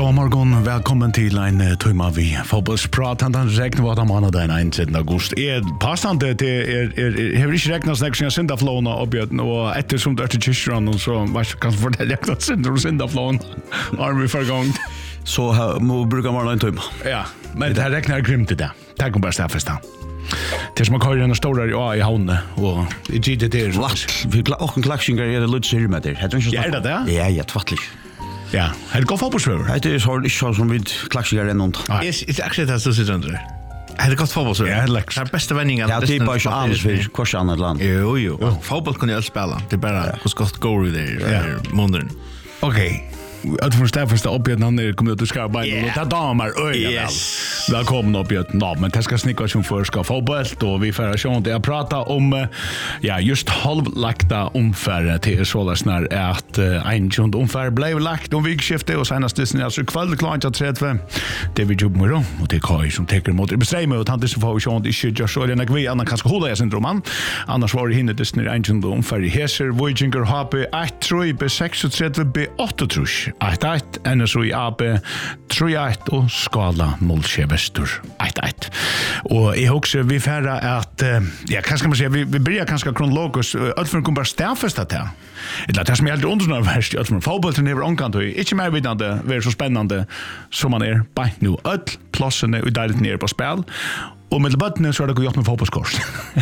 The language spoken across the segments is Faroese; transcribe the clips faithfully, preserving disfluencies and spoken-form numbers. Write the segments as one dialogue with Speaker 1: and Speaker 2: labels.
Speaker 1: God morgon, välkommen till en timme vi fotbollsprat. Han räknar vad han har den tjugonde augusti. Är passande det är är har inte räknat snäck sen synda flowna uppgöten och eftersom det är tjustran och så vad kan för det räknat synda synda flowna. Army för gång.
Speaker 2: Så må brukar man en timme.
Speaker 1: Ja, men det här räknar grymt det. Tack om bara stäffesta. Det som har en stor ja i havnen och i G D D.
Speaker 2: Vi och en klaxingar är det lite med det.
Speaker 1: Ja, är det det?
Speaker 2: Ja, ja, tvattligt.
Speaker 1: Ja, har det gått fotbollsspelare?
Speaker 2: Det är så inte så som vi klaxingar är nånt.
Speaker 1: Är actually det så sitter under. Har det gått fotbollsspelare? Ja, det är bästa vändningen.
Speaker 2: Ja, det är bara så annars för kors annat land.
Speaker 1: Jo, jo. Fotboll kan jag spela. Det är bara hur ska det gå där månaden. Okej. Att för stäffasta uppgiften han är kommer ut och ska bara och ta damer öja väl. Där kommer upp ett namn men det ska snicka som för ska fotboll och vi får se om det jag prata om ja just halvlagda omfärre till sålas när att en jund omfärre blev lagt om vikskifte och senast det är så kväll klart att trettio det vi jobbar med och det Kai som tar emot bestämmer och han det så får vi se om det inte just så eller vi andra kanske hålla syndroman annars var det hinner det snir en jund omfärre Heser Voyager H P ett tre B trettiosex B åtta ett ett N S O I A B tre ett och Skala noll Väster ett ett. Och jag också vi färra att ja kanske man säga vi vi börjar kanske kronologiskt allför kommer stäffast att här. Det låter som helt undernar värst att från fotbollen över onkant och inte mer vidande det är så spännande som man är på nu all platsen är udelt ner på spel. Och med botten så har det gått med fotbollskurs.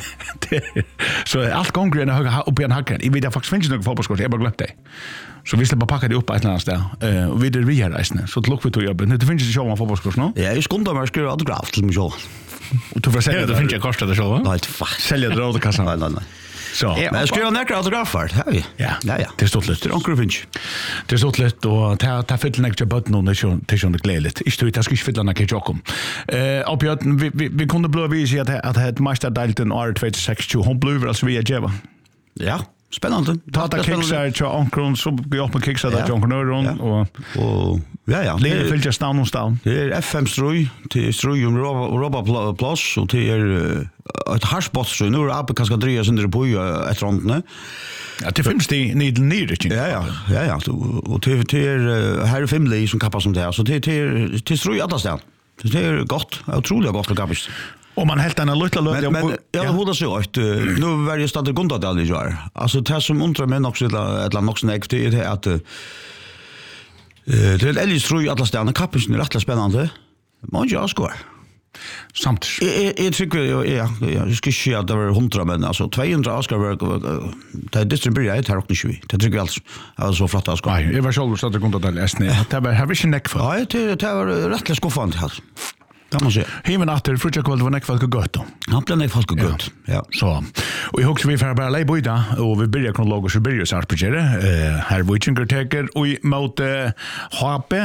Speaker 1: Så allt gånger när höga upp i en hacken. I vet jag faktiskt finns några fotbollskurs, jag bara glömt det. Så vi släpper packa det upp ett annat ställe. Eh och vi det vi här resten. Så look vi till jobben. Det finns ju så många fotbollskurs nu.
Speaker 2: Ja, jag skundar mig skriva autograf till mig så.
Speaker 1: Och du får säga det finns ju kostar det så.
Speaker 2: Nej, fuck.
Speaker 1: Sälja det röda kassan.
Speaker 2: Nej, nej, nej.
Speaker 1: Så.
Speaker 2: Men jag skriver några autografer. Ja, ja. Ja, ja.
Speaker 1: Det står lätt.
Speaker 2: Det onkel finns.
Speaker 1: Det står lätt och ta ta fylla nästa botten och det så det så det glädligt. Jag tror jag ska fylla nästa jokom. Eh upp vi vi vi kunde blå visa att att det mäster delten R tjugosex hon blue alltså vi är Jeva.
Speaker 2: Ja. Spännande.
Speaker 1: Ta ta kicksar till onkron så går upp med kicksar där John Corneron och
Speaker 2: och ja ja.
Speaker 1: Det vill jag stanna någonstans.
Speaker 2: Det är F M stroj till stroj om Robba plus och till är ett harspot så nu är uppe kanske Andreas under på ett rondne.
Speaker 1: Ja, det finns det ned ner inte.
Speaker 2: Ja ja. Ja ja, och till till här fem lig som kappar som det så till till till stroj alla ställen. Det är gott, otroligt gott att kappis.
Speaker 1: Och man helt en lilla löd.
Speaker 2: Men, men ja, hur det så att nu var det stad Gunda där i år. Alltså det som undrar men också ett eller något snägt det är att eh det är Ellis tror jag alla stjärnor kappisen är rätt spännande. Man jag skor.
Speaker 1: Samt.
Speaker 2: Jag tycker ja, jag ska se att det var hundra men alltså tvåhundra ska vara det distribuerat här och nu. Det tycker jag alltså alltså flott att skor.
Speaker 1: Nej, det var själv så att Gunda där läsne. Det var har vi inte näck för.
Speaker 2: Ja, det det var rätt skuffande här. Det måste jag.
Speaker 1: Himen efter för jag kväll var näck folk gott då.
Speaker 2: Han blev näck folk gott. Ja.
Speaker 1: Så. Och jag också vi får bara lägga bojda och vi börjar kronologiskt så börjar så här på det. Eh här Voyager taker och mot H P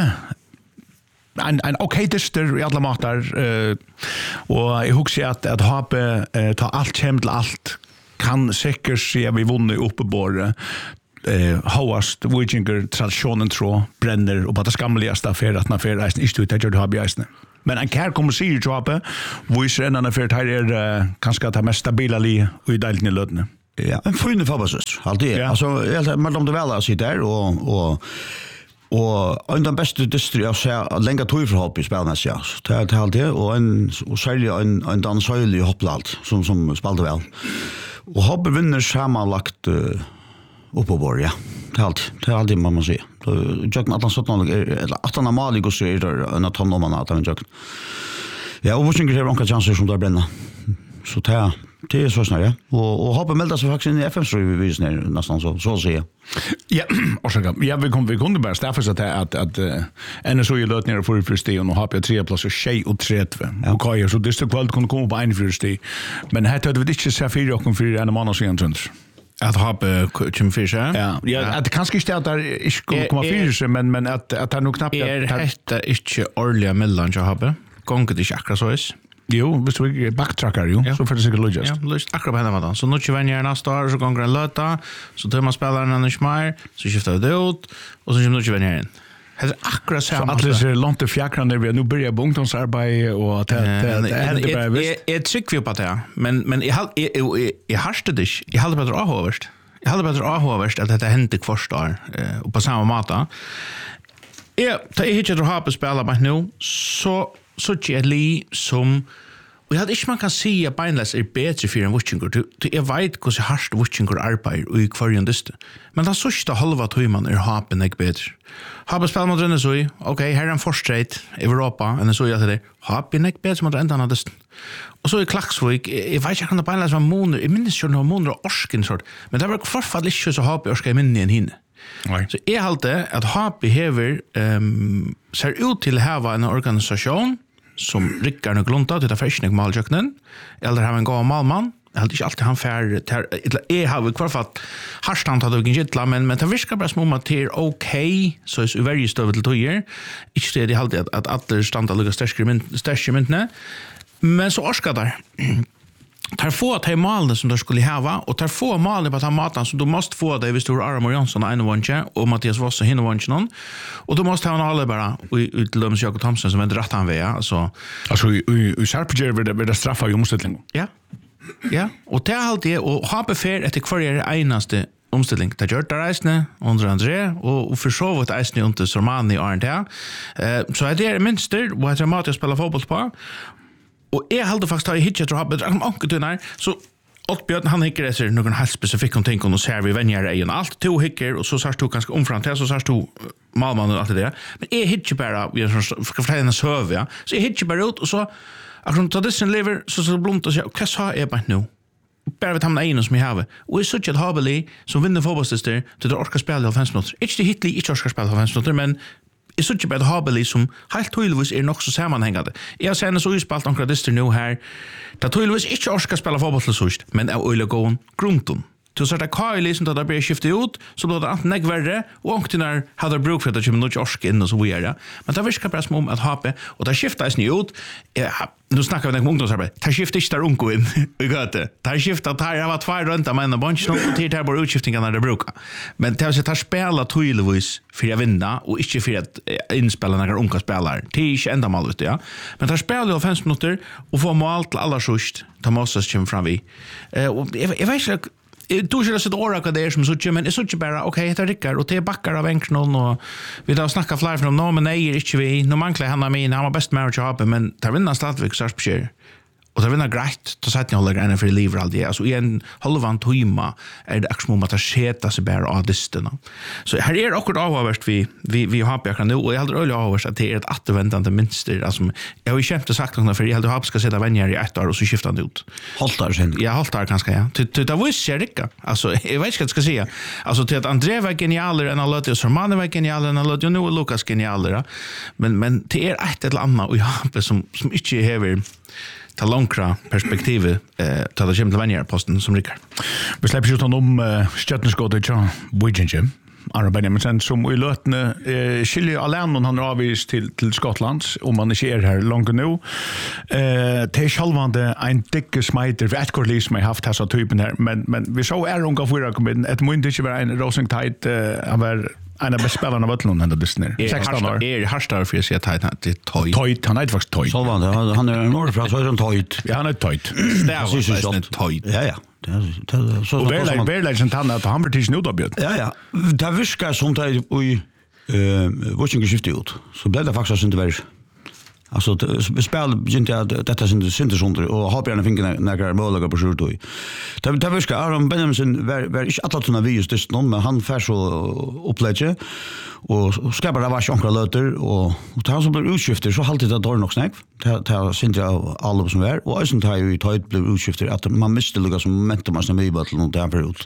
Speaker 1: en en okej dyster i alla matar eh och jag hugger att att H P ta allt hem till allt kan säkert se vi vunnit uppe borre eh hoast Voyager traditionen tror bränner och på det skamligaste affär att man för resten inte ut att göra det här men en kär kommer sig ju uppe visar en annan för här är kanske att ha mest stabila li och i delen i lödne.
Speaker 2: Ja, en funne fotbollsspelare. Alltid. Alltså man de väl att sitta där och och och en den bästa distri jag ser länge tog för hopp i spelarnas ja. Det är alltid och en och sälja en en dansöjlig hopplalt som som spelade väl. Och hopp vinner sammanlagt uh, upp på bord ja. Det är alltid det är alltid man måste se. Jag kan att han sådana eller att han normalt går så är det en att han man att han jag. Ja, och vilken grej onka chanser som där bränna. Så det det är så snart ja. Och och hoppa melda sig faktiskt in i F M så vi visar ner nästan så så ser.
Speaker 1: Ja, och så ja vi kommer vi kunde bara stäffa så att att att N S O I löt ner för första och har på tre plus och tjej och trettio. Okej, så det skulle kunna komma på en första. Men här hade vi inte så fyra och för en månad sen tuns. Att ha på tjugofyra. Ja, ja, att kanske ställt där är komma fyra men men att att han nog knappt
Speaker 3: är det inte ordliga mellan jag har. Gånget det akkurat så är.
Speaker 1: Jo, hvis vi backtrackar jo, ja. Så får det sikkert lujast.
Speaker 3: Ja, lujast akkurat på henne med den. Så nu ikke venner næste år, så gonger en løta, så tar man spilleren en smær, så skifter det ut, og så kommer nu ikke venner inn. Det er akkurat
Speaker 1: så att det är långt till fjärran när vi nu börjar på ungdomsarbete och att det det
Speaker 3: är bara jag tycker vi på det men men jag jag jag harste det jag hade bättre avhåverst jag hade bättre avhåverst att det hände kvarstår och på samma mata Ja, ta är inte att ha på spela bara nu så så är li som och jag hade inte man kan se att beinless är bättre för en watching du du är vet hur så harst watching går arbetar och i kvarjen det. Men det sista halva timmen är ha på näck bättre. Ha på spela mot den så i. Okej, här är en forstraight i Europa och så jag det. Ha på näck bättre mot ändan av det. Och så i Klaxvik, jag vet inte kan det beinless vara månader. Jag minns ju några månader orsken sort. Men det var förfall inte så ha på orska i minnen hinne. Nej. Så är halt det att H P behöver ehm ser ut till att ha en organisation som rickar och glunta till det fräschning maljöknen eller har en gammal man. Jag hade inte alltid han fär är har vi kvar för att harstand hade vi inte men men det viskar bara små att det är okej så är det very stövel till tojer. Inte det det halt att att alla standa lugga stärskement stärskement men så orskar där. Tar få att malen som du skulle ha och tar få malen på att ha maten så du måste få det visst du har Aron Jansson en vanche och Mattias Voss och hinner vanche någon och du måste ha en alla bara och utlöms Jakob Thomsen som är rätt han via alltså
Speaker 1: alltså i i Sharpger vill det straffa ju omställning.
Speaker 3: Ja. Ja, och det är alltid och ha befer efter kvar är enaste omställning. Det gör det reisne under André och och försovat eisne inte som man i Arnt här. Eh så är det minster vad jag Mattias spelar fotboll på. Och jag hade faktiskt att hitcha tror jag om onkeltunar så Oddbjörn han hickar det ser någon helt specifik om tänker och ser vi vänjer igen allt två hickar och så sårs du ganska omfrant så sårs du malman och allt det där men jag hitchar bara vi ska förklara söv ja så jag hitchar bara ut och så akkurat då det sen lever så så blont och så vad sa jag bara nu bara vet han en som jag har och är så att Habeli som vinner fotbollslister till det orkar spela av fans minuter inte det hitli inte orkar spela av fans minuter men är så att Habeli som helt tydligvis är nog så sammanhängande. Jag säger så uspalt omkring det nu här. Det tydligvis inte orkar spela fotboll så just, men är öle gån grunton. Till så att Kyle som då blir skiftat ut så blir det antingen värre och onkelnar hade bruk för att de inte orkar in och så vidare. Men det viskar bara som om att Hape och det skiftas ni ut. Nu snackar vi om ungdomsarbete. Det skiftar inte där onko in i gata. Det skiftar där har varit två runt men bunch och till där bara utskiftningarna där brukar. Men det är så att spela tydligvis för att vinna och inte för att inspela några unga spelare. Det är inte ända mal vet ja. Men det spelar ju fem minuter och får mål till alla sist. Thomas kommer fram vi. Eh och jag vet inte du skulle sitta och det är som så men det är så bara okej det rycker och det backar av enkelt någon och vi då snackar fler från no men nej inte vi no man klär han har min han har bäst marriage job men tar vinna stadvik så spelar och tar vinna grejt då sätter ni håller gärna för liv alltid alltså i en halvan timme är det också att sketa sig bara av distan så här är också avvärst vi vi vi har på kan nu och jag hade öliga avvärst att det är ett återvändande mönster alltså jag har ju känt det sagt någon för jag hade hoppas ska sätta vänner i ett år och så skiftar det ut
Speaker 2: haltar sen
Speaker 3: ja haltar kanske ja till det var ju riktigt alltså jag vet inte vad jag ska säga alltså till att André var genialare än alla och Roman var genialare än alla och nu är Lucas genialare men men det är ett eller annat och jag som som inte är ta långra perspektiv eh ta det jämnt vänjer posten som Rickard.
Speaker 1: Vi släpper ju om uh, Stjärnskottet ja Wiginge. Arabia men sen som i lötne eh skiljer alene han avvis till till Skottland om man inte är här långt nu. Eh till självande en dicke smiter för ett korlis med haft här så typen här men men vi så är ungefär för kom in ett måste inte vara en rosing tight eh var en av spelarna av Ötlund ända Disney. sexton år.
Speaker 3: Är Harstar för sig att han är toy.
Speaker 1: Toy han är faktiskt toy.
Speaker 2: Så var han är en norrfra så är han toy.
Speaker 1: Ja han är toy.
Speaker 3: Det är toy.
Speaker 2: Ja ja. Det är så
Speaker 1: så väl väl legend han att han blir nu då bjud.
Speaker 2: Ja ja. Det viskar som det i eh watching shift ut. Så blev det faktiskt inte värre. Alltså spel begynte att detta synte synte sånt och har gärna finken några mål på sjut då. Det det viskar Aron Benjamin var var inte alla tunna vi just det någon men han får så upplägge och skapar det var sjunkra löter och och tar så blir utskifter så alltid det då nog snack. Det det synte av alla som var och sen tar ju tajt blir utskifter att man måste lugga som momentum som vi battle och där ut.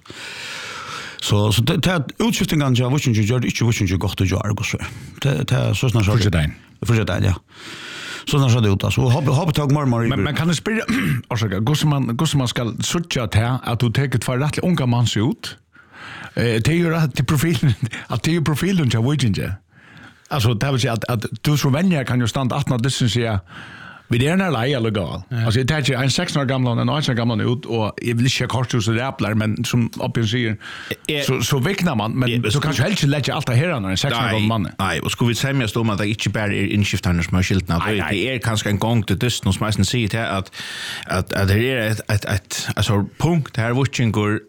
Speaker 2: Så så det det utskiftningen jag vet inte gör inte vet inte gott att göra så. Det det så snart så.
Speaker 1: Förstår
Speaker 2: Förstår ja. Så när så det ut alltså har har tagit mormor
Speaker 1: men man kan det spela alltså hur som man hur som man ska söka här att du tar ett för rätt unga man ser ut eh det är ju att profilen att det är profilen jag vet inte alltså det vill säga att att du som vänner kan ju stanna att det syns jag vi det är när läge eller gal alltså det är en sexton år gammal och en åtta år gammal ut och jag vill inte korta så det äpplar men som uppen säger så så väcknar man men så kanske helt lägga allt det här när en sexton år gammal man
Speaker 3: nej och skulle vi säga mest om att det inte bara är inskiftarna som har skilt när det är kanske en gång till dist och smäsen säger till att att att det är ett ett ett alltså punkt här watching går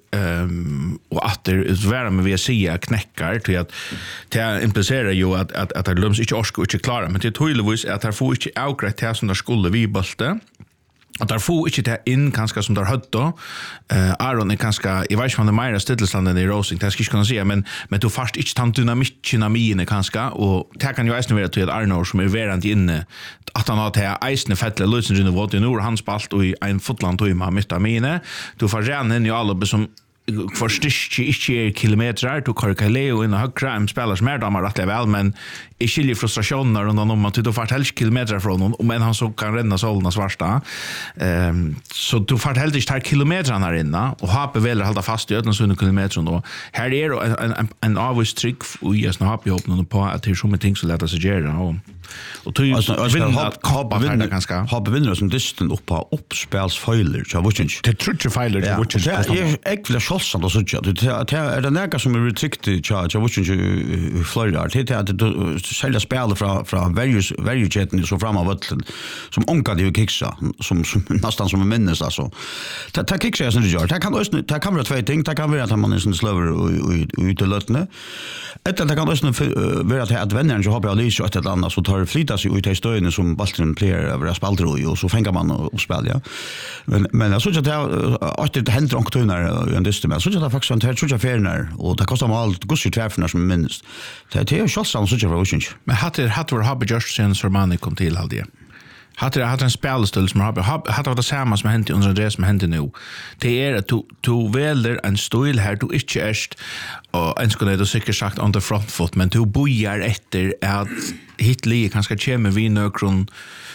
Speaker 3: um, och att det vara med vi säga knäckar till att det implicerar ju att att att det löms inte orskar inte klara men det är tydligvis att det får inte avgrätt det som där skulle vi bolte. Att där får inte det in kanske som där hött då. Eh Aaron är kanske I vet inte om det mer stillestanden I Rosing. Det ska jag kunna säga men men du fast inte tant dynamiken av mine kanske och det kan ju även vara till att Arnold som är verant inne att han har det isne fettle lösen i vad det nu han spalt och I en fotland och I mitt av mine. Du får redan ju alla som förstås inte kilometer du kan kaleo in och crime spelare mer damer rätt väl men I skiljer frustrationer runt om att du får helt kilometer från honom men han så kan renna solna svarta ehm så du får helt inte kilometer här inne och ha på väl hålla fast I öden så kilometer då här är en en en avvis trick och jag snart har öppnat på att det är så mycket ting så lätt att göra och och du
Speaker 2: har vinner ganska har vinner som distan upp på uppspelsfejler så vad inte
Speaker 1: det tror jag fejler det vad inte
Speaker 2: jag äckla chansen då så det är det näka som är riktigt charge jag vet inte Florida det är att sälja spel från från various various jetten så fram av vatten som onkar det kicksa som som nästan som minnes alltså ta ta kicksa är inte gör det kan också det kan vara två ting det kan vara att man är sån slower och ute lötne ett det kan också vara att adventern så har jag lyst ett eller annat så tar flyta sig ut I stöden som Baltren player över spaldro och så fänger man och spela men men jag såg att det att det händer också när en dyster men så jag faktiskt en tror jag fairner och det kostar mig allt gosse tvärfnar som minst det är ju så så så jag vet
Speaker 3: men hade hade var hobby just sen Sormani kom till alltid. Hade hade en spelstil som hobby hade det samma som hänt under det som hände nu. Det är att du du väljer en stil här du inte är och en skulle det säkert sagt on the front foot men du bojar efter att Hitler kanske kommer vi nökron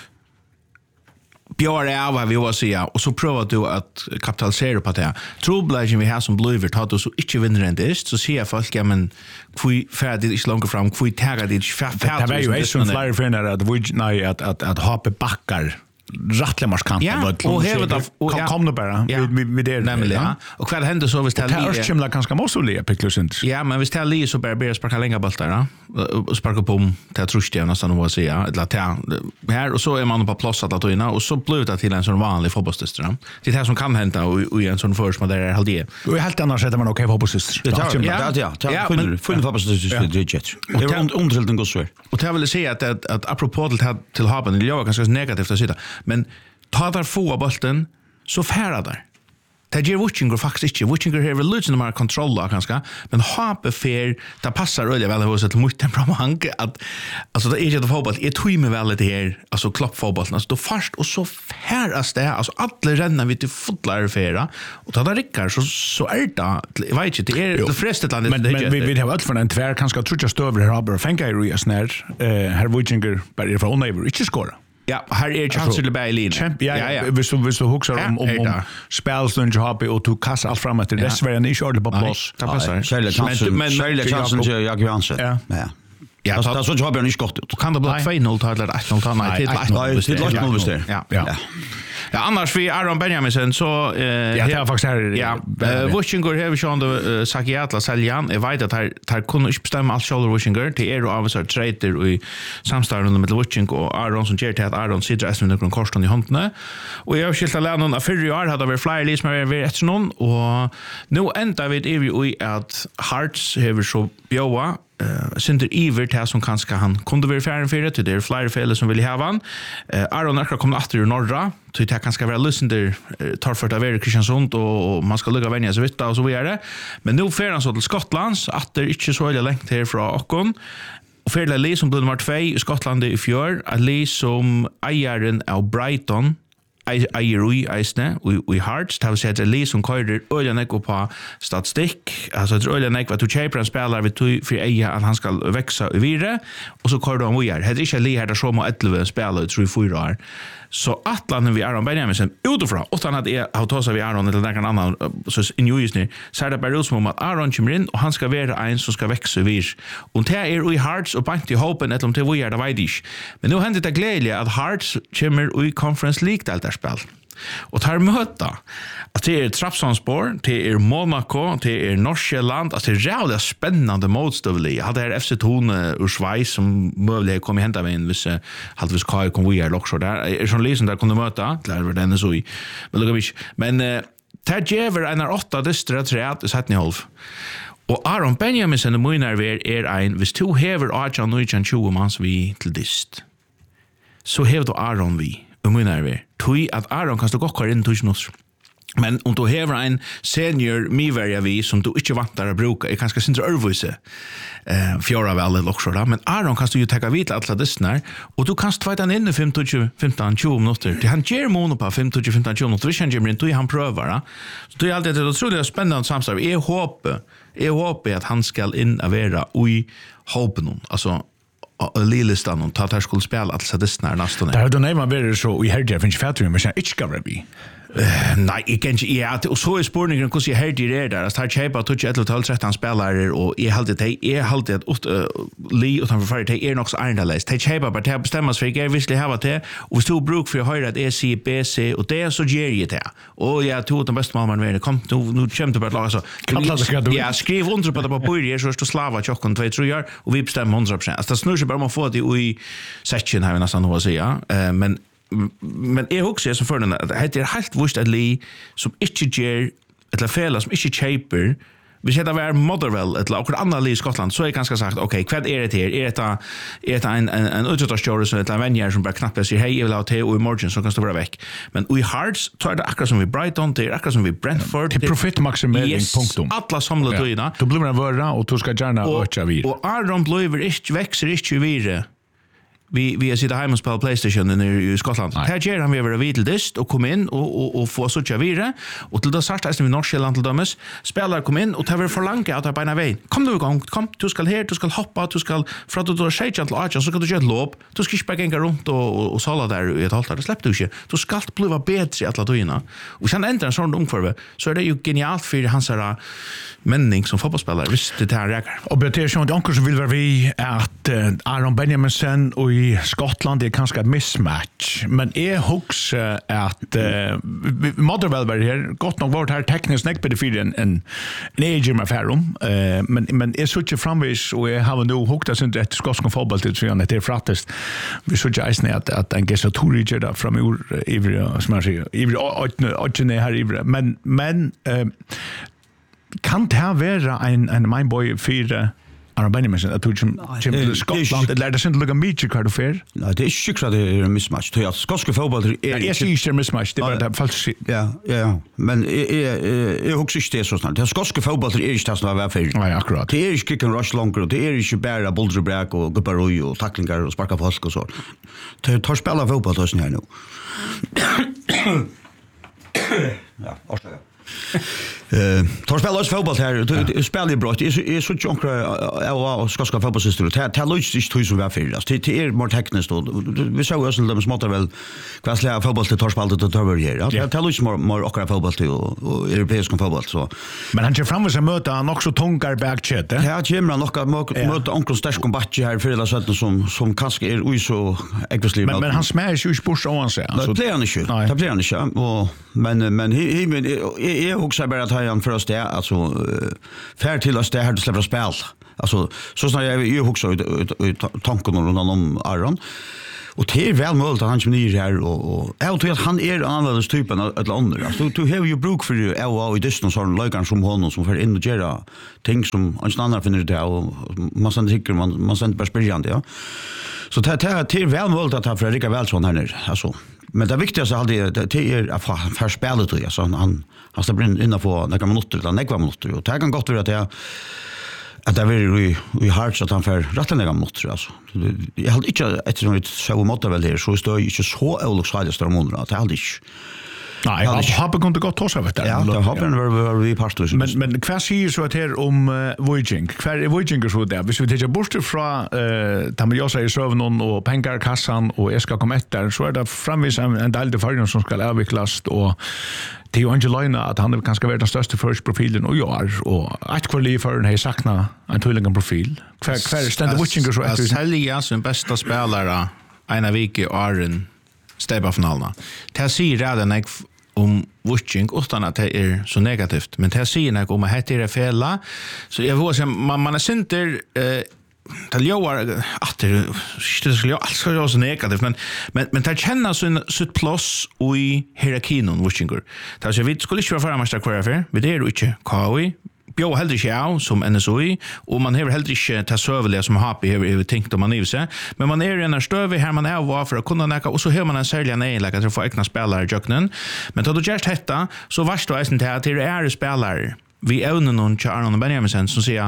Speaker 3: björ av vad vi var säga och så provar du att kapitalisera på det. Troblagen vi har som blöver tar du så inte vinner en dist så ser folk ja men kvui färdigt inte långt fram kvui tagar det färdigt.
Speaker 1: Det var ju en flyer för när att vi nej att att att hoppa backar rattla marskant
Speaker 3: och hävda
Speaker 1: kan komma bara vi vi det
Speaker 3: nämligen och vad händer så visst
Speaker 1: det är skimla ganska måste picklusent
Speaker 3: ja men visst det så bara ber sparka länge bollar och sparka på till trustjärna nästan vad säga eller ta här och så är man på plats att ta och så blir det till en sån vanlig fotbollssyster det är det som kan hända och i en sån förs med där är halvdje
Speaker 1: och helt annars heter man okej fotbollssyster
Speaker 2: ja ja ja full full fotbollssyster det är underhållning går så
Speaker 3: och det vill säga att att, att apropå till till haben det gör ganska negativt att sitta men ta där få bollen så färra där. Det ger Wutchinger faktiskt inte. Wutchinger har väl lite mer kontroll kanske, men Hape fair det passar öliga väl hos ett mot temperament att alltså det är inte att fotboll är tvime väl det här alltså klappfotbollen alltså då först och så färras det alltså alla renna vid till fotbollare färra och ta där rickar så så är det jag vet inte det är det flesta landet
Speaker 1: men, men vi vi har allt för en tvär kanske tror jag stöver här har fänka i Ria snär eh här Wutchinger bara från neighbor inte skora.
Speaker 3: Ja, här är chansen till Berlin.
Speaker 1: Ja, ja. Vi så vi så huxar om om om spelstund hobby och to kassa allt framåt det är väl en inte ordentligt på plats.
Speaker 3: Det passar.
Speaker 2: Själva chansen, men själva chansen till jag Johansson. Ja. Ja. Ja, det är så jag har inte gått ut.
Speaker 3: Kan det bli två noll till eller ett noll till nej till ett noll.
Speaker 2: Det är ett noll bestämt.
Speaker 3: Ja. Ja. Ja, annars vi Aaron Benjaminsen så eh
Speaker 1: ja, det är faktiskt här.
Speaker 3: Ja, Washington har vi ju ändå sagt ja till Seljan. Jag vet att här här kunde inte bestämma allt själva Washington. Det är av så trader i samstarv med Washington och Aaron som ger till att Aaron sitter as med någon korston i handen. Och jag har skilt alla någon för år hade vi flyer list med vi efter någon och nu ända vid är vi att Hearts har så bjöa Uh, Sinter Iver till som kanske han kunde vara färdig för det. Det är flera fällor som vill ha han. Uh, Aaron Erkra kommer åter ur norra. Så det kanske vara lyssnande uh, Torfört av Erik Kristiansson och, och man ska lugga vänja sig vitta och så vidare. Men nu får han så till Skottlands att det inte så väldigt längt här från Åkon. Och för Lee som blev nummer två i Skottland i fjör. Lee som ägaren av Brighton. Ayerui Eisne we Hearts have said at least som kører øyne nek på statistikk altså det øyne nek at du kjøper en spiller ved to for eie at han skal vekse i videre og så kører du han videre det er ikke li her der så må elleve spiller tre fyra år så atlanen vi Aaron Benjaminsen utifrån utan att jag har tagit vi Aaron eller någon annan så in ju nu så är det bara som att Aaron kommer in och han ska vara en som ska växa vid och det är i Hearts och Bank till Hopen att om det vi är det vet jag men nu händer det glädje att Hearts kommer i Conference League där spel och tar möta att det är Trabzonspor det är Monaco det är Nordsjælland att det är jävligt spännande motstövlig jag hade här F C Tone ur Schweiz som möjligt kommer hända med en viss halvvis Kai kom vi är också där är som liksom där kunde möta där var den så i men lugga mig men det gjør en av åtta dystre træt i setten i halv. Og Aron Benjaminsen og Møyner er ein, hvis du hever Arjan Nujjan tjue manns vi til dyst, så hever du Aron vi, og Møyner er. Tui at Aron kan stå godt kvar inn tusen minutter. Men om du hever en senior miverja vi som du ikke vantar å bruka, er kanskje sindre ørvise eh, fjora vel eller også da, men Aron kan du jo teka vidt alle dissene, og du kan tveita han inn i fem til femten tjue minutter, til han gjør mono på fem til femten tjue minutter, hvis han gjør inn, då han prøver, da. Så det er alltid det utrolig spennende samstarv. Jeg håper, jeg håper at han skal inn og være ui håpen, altså Lilistan og ta der skulle spela altså dissene her nesten.
Speaker 1: Det har du nøyma vært så i herdig, jeg finnes fættur, men jeg ikke skal være vi.
Speaker 3: Uh, nei, jeg kan ikke, ja, og så er spørningen hvordan jeg herdig er der, altså her kjeipa tog elleve tolv tretton spelare, og jeg halte det, jeg halte at uh, li utanfor farlig, det er nok så ærendaleist, det kjeipa bare til å bestemmes for jeg er visselig hava til, og hvis du bruk for å høre at jeg sier B, C, og det så gjør jeg til, og jeg tog den beste malmann verden, kom, nu, nu kommer du bare til å lage, så, ja, skriv under på det på bøyri, så er det slava tjokken tvei tru år, og vi bestemmer hundre prosent, altså det snur seg bare om å få det i section her, vi nesten noe å si, ja, uh, men men jeg husker som førne at det er helt vust at li som ikke gjør et fela som ikke kjeiper hvis det var Motherwell eller akkurat annet li i Skottland så er jeg ganske sagt ok, hva er det her? Er det, er det en, en, en utrettarstjåre som er en venjer som bare knappe sier hei, jeg vil ha til og i morgen så kan stå bare vekk men i Hearts så er det akkurat som vi Brighton det er akkurat som vi Brentford
Speaker 1: det er profitmaksimering
Speaker 3: yes,
Speaker 1: punktum
Speaker 3: alla samlet ja. Tøyna
Speaker 1: du blir med vøra og du skal gjerne øtja vir
Speaker 3: og Aron Bløyver vekser ikke vire vi vi har sitta hemma och spela PlayStation i Skottland. Här ger han vi över videl dist och kom in och och och få såcha vidare och till det sagt att vi Nordsjælland till dömes spelar kom in och tar vi för långt att på en väg. Kom du igång, kom du ska här, du ska hoppa, du ska för att du har shake till Arch så kan du göra ett lopp. Du ska spela gänga runt och och sala där i ett halvt det släppte du inte. Du ska bli bättre att låta in. Och sen ändrar en sån ungkurva så är det ju genialt för hans här menning som fotbollsspelare. Visst det här räcker.
Speaker 1: Och beter sig inte onkel som vill vara vi att Aron Benjaminsen och i Skottland är kanske ett mismatch men är hooks att uh, Motherwell var här gott nog varit här tekniskt näck på det för en en age med Ferrum uh, men men är så inte framvis och jag har nu hookat sen ett skotsk fotboll till så det är frattest vi så just att att en gäst att reach där från ur ivriga smash ivriga och här ivriga men men uh, kan det här vara en en mindboy för Aron Benjaminsen att du kommer Skottland det lärde sig inte lukka mycket kvar du fer.
Speaker 2: Nej, det är sjukt att det är en mismatch. Det är skotska fotboll är
Speaker 1: jag ser inte mismatch det var det falskt.
Speaker 2: Ja, ja, men jag jag hugger inte det så snart. Det skotska fotboll är inte det som var för.
Speaker 1: Nej, akkurat.
Speaker 2: Det är inte kick and rush långt och det är inte bara bolldrag och gubbaroj och tacklingar och sparka folk och så. Det tar spela fotboll då här nu. Ja, avsluta. Eh, tar spelar fotboll här. Du spelar brott. Är så junkra och ska ska fotbollsstol. Det det låts inte hur som var för. Det det är mer tekniskt då. Vi såg oss de smått väl kvassliga fotboll till torspaltet och tar här. Det det låts mer mer och fotboll till och europeisk fotboll så.
Speaker 1: Men han kör fram och så möter han också tungar backchat.
Speaker 2: Ja, kommer nog möter onkel Stash kombatche här för det så som som kanske är oj så aggressiv.
Speaker 1: Men men han smärs ju spurs och han säger.
Speaker 2: Det blir han inte. Det blir han inte. Och men men jag också bara att han först det alltså fär till oss det här du släpper spel. Alltså så snart jag ju också tanken om om Aron. Och det är väl möjligt att han kommer ner här och och jag tror att han är en annan typen av ett andra. Alltså du har ju bruk för ju och i disten sån lögan som honom som för in och göra ting som en annan finner det och man sen tycker man man sen bara spelande ja. Så det det är väl möjligt att han för Rickard Welsson här nere. Alltså men det viktigaste alltid det är att för spelet då så han han ska bli inne på några minuter eller några minuter och det kan gott vara att jag att det vill vi vi har så att han för rätta några minuter alltså jag hade inte ett sånt så mått väl det så står ju inte så olycksfallet står månader att det hade inte
Speaker 1: nej jag har kunde gott tossa vet det
Speaker 2: ja det har var vi pastor
Speaker 1: men men kvar säger så att här om Voyaging kvar är Voyaging så där hvis vi tar bort från eh tar man ju säga så någon och pengar kassan och jag ska komma efter så är det framvis en del detaljer som ska avviklas och det är ju Angelina att han är kanske vara den största first profilen och jag och att kvar för en sakna en tydlig profil kvar kvar ständer Voyaging så att
Speaker 3: sälja som bästa spelare en av vecka Aron stäba finalerna det säger redan jag om Voyaging utan att det är så negativt men det säger jag om att det är fela så jag vill säga man man är synter eh det ljoar att det skulle allt ska vara så negativt men men men det känner så sitt plats i hierarkin och watchingur. Det är så vi skulle inte vara frammästare kvar för. Vi det är ju inte K I Bjå heller ikke av som N S O I, og man har heller ikke til søvelige som H P har tenkt om man i seg, men man er i en støve her man er av for å kunne nekka, og så har man en særlig nøyelig til å få egna spillere i jøkkenen. Men da du gjørst dette, så varst du eisen til at det er spillere vi evner noen til Arnon og Benjaminsen som sier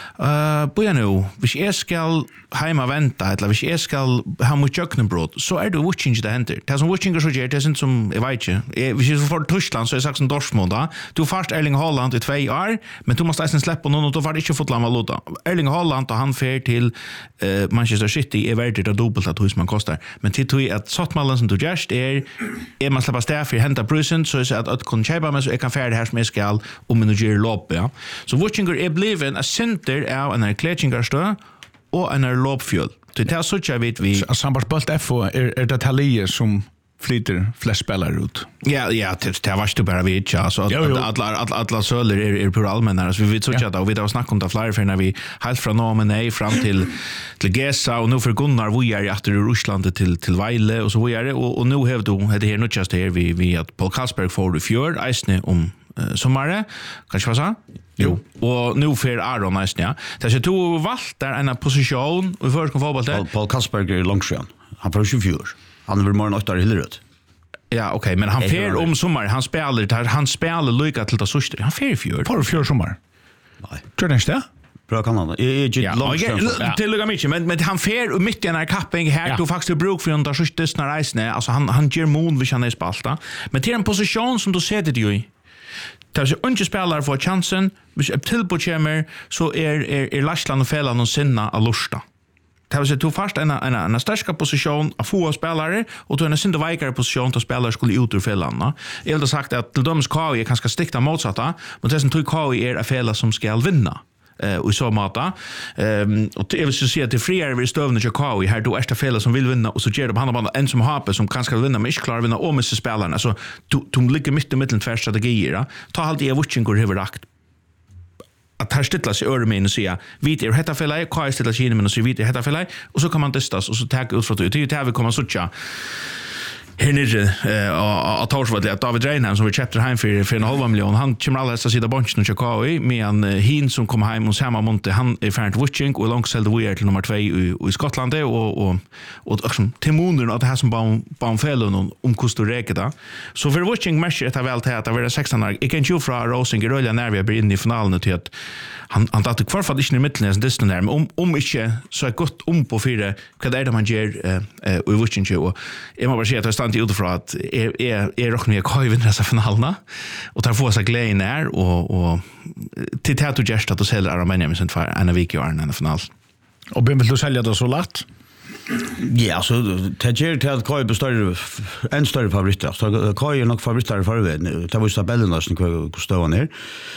Speaker 3: uh, boja nu, hvis jeg skal heima venta, eller hvis jeg skal ha mot jøkkenbrot, så er det watching det henter. Det som watching så gjør, det er som, jeg vet ikke, jeg, hvis jeg får Tyskland, så er det sagt som Dortmund da. Du har først Erling Haaland i tvei år, men du måste eisen slippe noen, og du får ikke fått land valuta. Erling Haaland, og han fer til uh, Manchester City, er verdig det dobbelt at hus man kostar. Men til tog at sottmallen som du gjørst er, er man slipper steg for å hente brusen, så er det at jeg kan kjøpe meg, så jeg kan fære det her som jeg skal, om jeg gjør lopp, ja. Så watchinger er bliven a center av en erklætsingarstø og en loppfjöld. Det er så jeg vet vi...
Speaker 1: Sambarsbult F O er, er det tallier som flyter flest spelare ut.
Speaker 3: Ja, ja, det det var ju bara vi inte alltså alla alla alla söler är är på allmänna så vi vet så att och vi har snackat om det flera för när vi helt från Norman A fram till till Gesa och nu för Gunnar vi är efter Ryssland till till Weile och så vi är och och nu har du det här nu just här vi vi att Paul Kasper för det fjör isne om sommaren kanske vad så jo och nu för Aron isne ja det är två valt där en position och för fotboll
Speaker 2: Paul Kasper är långskön han får ju fjör han vill mer något där Hillerud.
Speaker 3: Ja, okej, okay, men han fer om sommar. Han spelar där han spelar lika till det sista. Han fer i fjör.
Speaker 1: För fjör sommar.
Speaker 2: Nej.
Speaker 1: Tror ni det?
Speaker 2: Bra kan han. Är ju långt.
Speaker 3: Till lugga mycket, men men han fer mitt i den här kapping här du faktiskt bruk för under sista när resan. Alltså han han ger mån vi kan är spalta. Men till en position som du sätter dig i. Där så unge spelare får chansen, hvis till på chamber så är är är Lashland och Fällan och sinna att lusta. Det vill säga du först en en en starka position av få spelare och du en synda vikare position till spelare skulle ut ur fällan. Jag har sagt att till döms K I kan ska sticka motsatta, men det som tror K I är fälla som ska vinna. Eh och så mata. Ehm och det vill säga att det friare vi stövna till K I här då är det fälla som vill vinna och så ger det på andra en som har som kan ska vinna men inte klar vinna om med spelarna. Alltså du du ligger mitt i mitten för strategier. Ta allt i watching går över rakt. Att här stilla sig öre med och säga vi är hetta fälla K I stilla sig in men och så vi är hetta fälla och så kan man testas och så ta ut från det det här vi kommer så tjå här nere eh att Torsvall att David Reinham som vi köpte hem för för en halv miljon han kommer alla att sitta bunchen och K I med en hin som kom hem och samma monte han är färdigt watching och långsamt we är till nummer två i i Skottland och och och också timonen att det här som bara bara fällen om Costa Rica så för watching match det väl till att det var sexton år jag kan ju från Rosing Royal när vi blir inne i finalen till att han han tatt kvar för i mitten är det där men om om inte så är gott om på fyra vad är det man gör eh i watching show jag måste säga att stand utifrån att är är är rock med K I vinner dessa finalerna och tar få sig glädje när och och till att du just att sälja Armenia med för en vecka i en final.
Speaker 1: Och vem vill du sälja då så lätt?
Speaker 2: Ja, så det ger till att K I består en större favoriter. Så K I är nog favoriter för det. Det var ju tabellen där som kostade ner.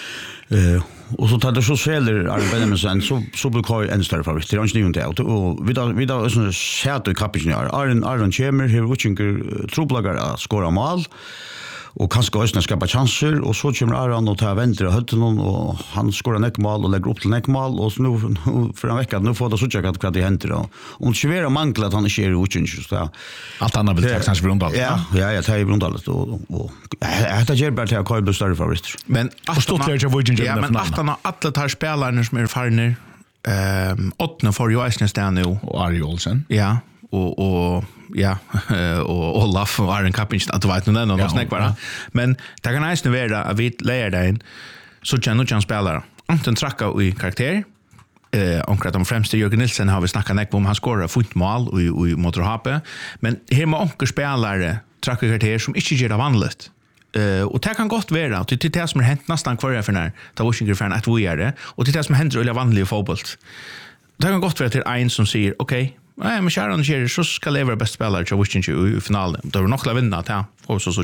Speaker 2: Eh och så tar det så säljer Arben så så blir K I en större favorit. Det är inte nytt out och vi då vi då så skärpt i kapitlet. Aron Aron Chamber här watching trubblagar att skora mål. Och kanske också skapa chanser och så kommer Aron och tar vänster och hötter någon och han skorar neckmål och lägger upp till neckmål och så nu för en vecka nu får det så checka att det händer då. Och svåra manglar att han är i watching så där.
Speaker 1: Allt annat vill jag kanske Brundal.
Speaker 2: Ja, ja, jag tar i Brundal och och det ger bara till K I består favorit.
Speaker 3: Men
Speaker 1: att stå där jag watching
Speaker 3: ja, men att han alla tar spelarna som är farner ehm åttna för ju Iceland där nu
Speaker 1: och Ari Olsen.
Speaker 3: Ja. och och ja och Olaf var en kapten att vet nu någon snack bara men det kan nästan vara att vi lära dig så kan du spela anten tracka i karaktär eh omkring de främsta Jörgen Nilsson har vi snackat näck om han skorar fotmål och i motorhape men här med onkel spelare tracka karaktär som inte gör det vanligt. Uh, och det kan gott vara till det, det som har hänt nästan kvar för när det var inte för att vi är det och till det som händer i vanlig fotboll. Det kan gott vara till en som säger okej okay, nej, men Sharon Sherry så ska leva bäst spelare till Washington i finalen. Det var nog att vinna ja, och så så.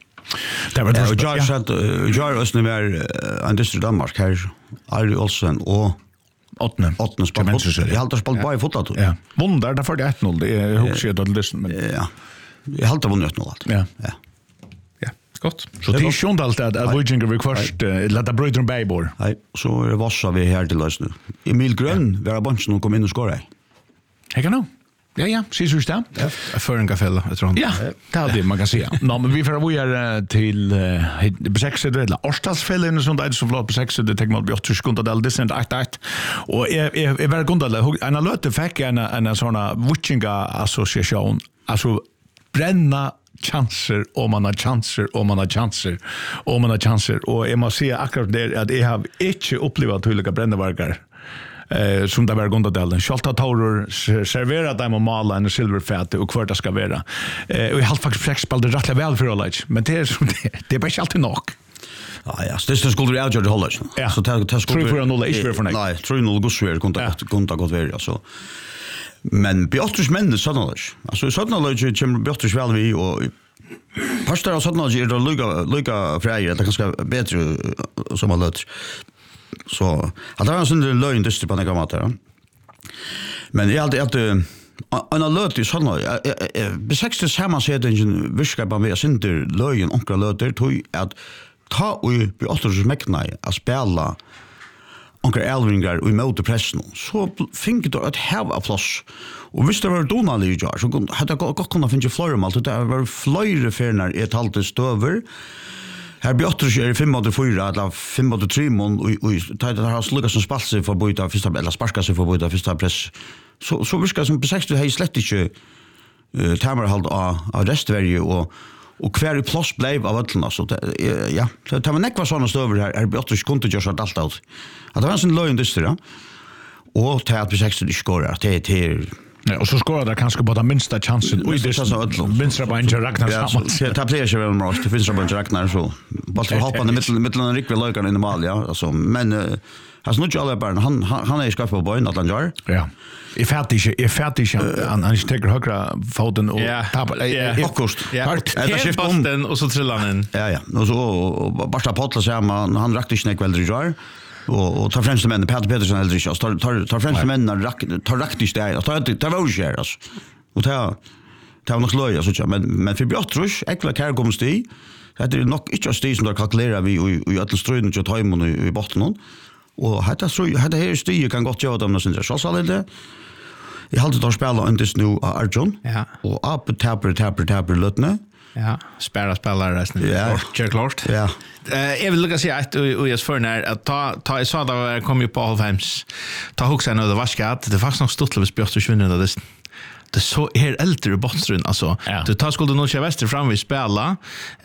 Speaker 2: Det var det. Jag sa att jag är snö mer en distrikt Danmark här. Ari Olsen och
Speaker 1: åttne.
Speaker 2: åttne spel. Jag har alltid spelat bara i fotboll.
Speaker 1: Ja. Vunder där för det ett noll. Det är också det lyssn men
Speaker 2: ja. Jag har alltid vunnit ett noll.
Speaker 1: Ja.
Speaker 2: Ja.
Speaker 3: Ja. Gott.
Speaker 1: Så det är ju inte att att Vikinger vi först låta bryta en bäbor.
Speaker 2: Nej, så är det vassa vi här till oss nu. Emil Grön, vi har bunchen och kom in och skora.
Speaker 1: Jag kan nog. Ja, ja, precis hur det är.
Speaker 3: För en kaffe, jag tror.
Speaker 1: Ja, det är det man kan säga. Nå, men vi får gå här till på sex eller Årstalsfällen och sånt där som flott på sex det tänker man bort sekunder där det är inte att och är är väl gondal en alert fick en en såna Vikinga association alltså bränna chanser om man har chanser om man har chanser om man har chanser och jag måste säga akkurat det att jag har inte upplevt hur lika brännevargar eh som det var gondadelen Schalta Tower servera dem och mala en silverfat och kvart det ska vara eh och jag har faktiskt flexspelade rätt väl för alla men det är som det det är bara alltid nog.
Speaker 2: Ja ja, det är skulle jag göra hålla så ta ta skulle
Speaker 1: för noll är för nej.
Speaker 2: Nej, tror noll går svär kunde kunde gott vara alltså. Men Björtus män sådana alltså sådana löjer kommer Björtus väl vi och pastor sådana är det lugga lugga fräger det kanske bättre som har lött så att det var sån där lögn det på några matar. Men jag hade att en alert är sån på sextio samma säden viskar bara med synter lögn onkra löter tog att ta och på åttonde mäkna att spela onkra elvingar och emot pressen så fick det att ha plats och visst det var Donald i jar så hade jag gott kunna finna flera allt det var flera förnar ett halvt stöver. Här Björtrus är fem mot fyra eller fem mot tre mån och och tar det har slukat som spalse för byta första eller sparka sig för byta första press. Så så viskar som på sextio har slett inte eh tamarhald av av restvärje och och kvar i plats blev av allt så ja så tar man nekva såna stöver här är Björtrus kunde göra så allt allt. Att det var en sån lögn det där. Och tar på sextio det skorar det är
Speaker 1: ja, och så skorar det kanske bara minsta chansen. Oj, det är så att minsta bara inte räknar samman.
Speaker 2: Ja, ta player väl mer. Det finns bara inte räknar så. Bara för hoppa i mitten mitten en riktig lökar in i mål, ja. Alltså, men han snurrar alla barn. Han han är skaff på boyn att han gör.
Speaker 1: Ja. Är färdig, är färdig. Han han stäcker högra foten och tappar
Speaker 2: kost.
Speaker 3: Ja. Det skiftar den och så trillar han in.
Speaker 2: Ja, ja. Och så bara pottla sig man han räckte inte väl det gör. Och och tar främst männen Peter Petersen eller så tar tar tar främst männen tar rakt där tar tar var ju alltså och tar tar nog löja så men men för Björtrus äckla kär kommer sti det är nog inte sti som där kalkylerar vi och alla ströden och tajmon i botten och hade så hade här sti kan gott göra dem sen så så det jag hade då spela inte nu Arjon
Speaker 3: ja
Speaker 2: och upp tapper tapper tapper lutne.
Speaker 3: Ja, spärra spelare resten.
Speaker 2: Ja,
Speaker 3: kör klart.
Speaker 2: Ja.
Speaker 3: Eh, jag vill lucka se att och jag för när att ta ta i så där kom ju på halvhems. Ta huxa när det var skat. Det faktiskt nog stort lös björst och svinna det. Det så är äldre botstrun alltså. Du tar skulle nog köra väster fram vi spela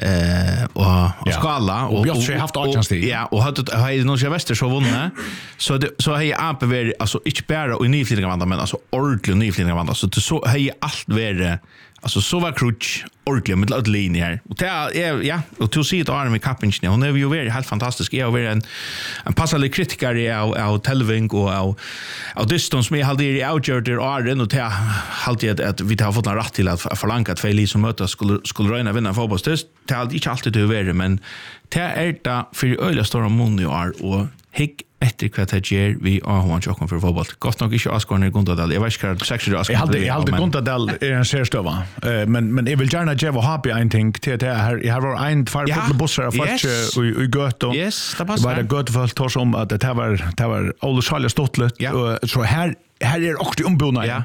Speaker 3: eh och och skala och
Speaker 1: björst har haft chans till.
Speaker 3: Ja, och hade har nog köra väster så vunnit. Så det så har jag app över alltså inte bara och nyflytningar vanda men alltså ordentligt nyflytningar vanda så det så har jag allt vara alltså så var crutch ordentligt med alla linjer och det är ja och till se det arm i kappingen hon är ju väldigt helt fantastisk jag är en en passande kritiker av av Telving och av av distance med hade i outjorder arden och det alltid att vi har fått en rätt till att förlanga att Feli som möter skulle skulle räna vinna fotbollstest det är inte alltid det över men det är det för öliga stora mondial och hick efter kvart det ger vi har han chocken för fotboll. Gott nog inte Askorn i Gondadal. Jag vet inte vad sex år
Speaker 1: Jag hade jag hade Gondadal är en serstöva. Men men jag vill gärna ge vad happy I think till det här. Jag har en två bussar av fast och i gött och
Speaker 3: yes, det passar.
Speaker 1: Var det gott för tos om att det var det var Olle Charles Stottlet och så här här är också ombona. Ja.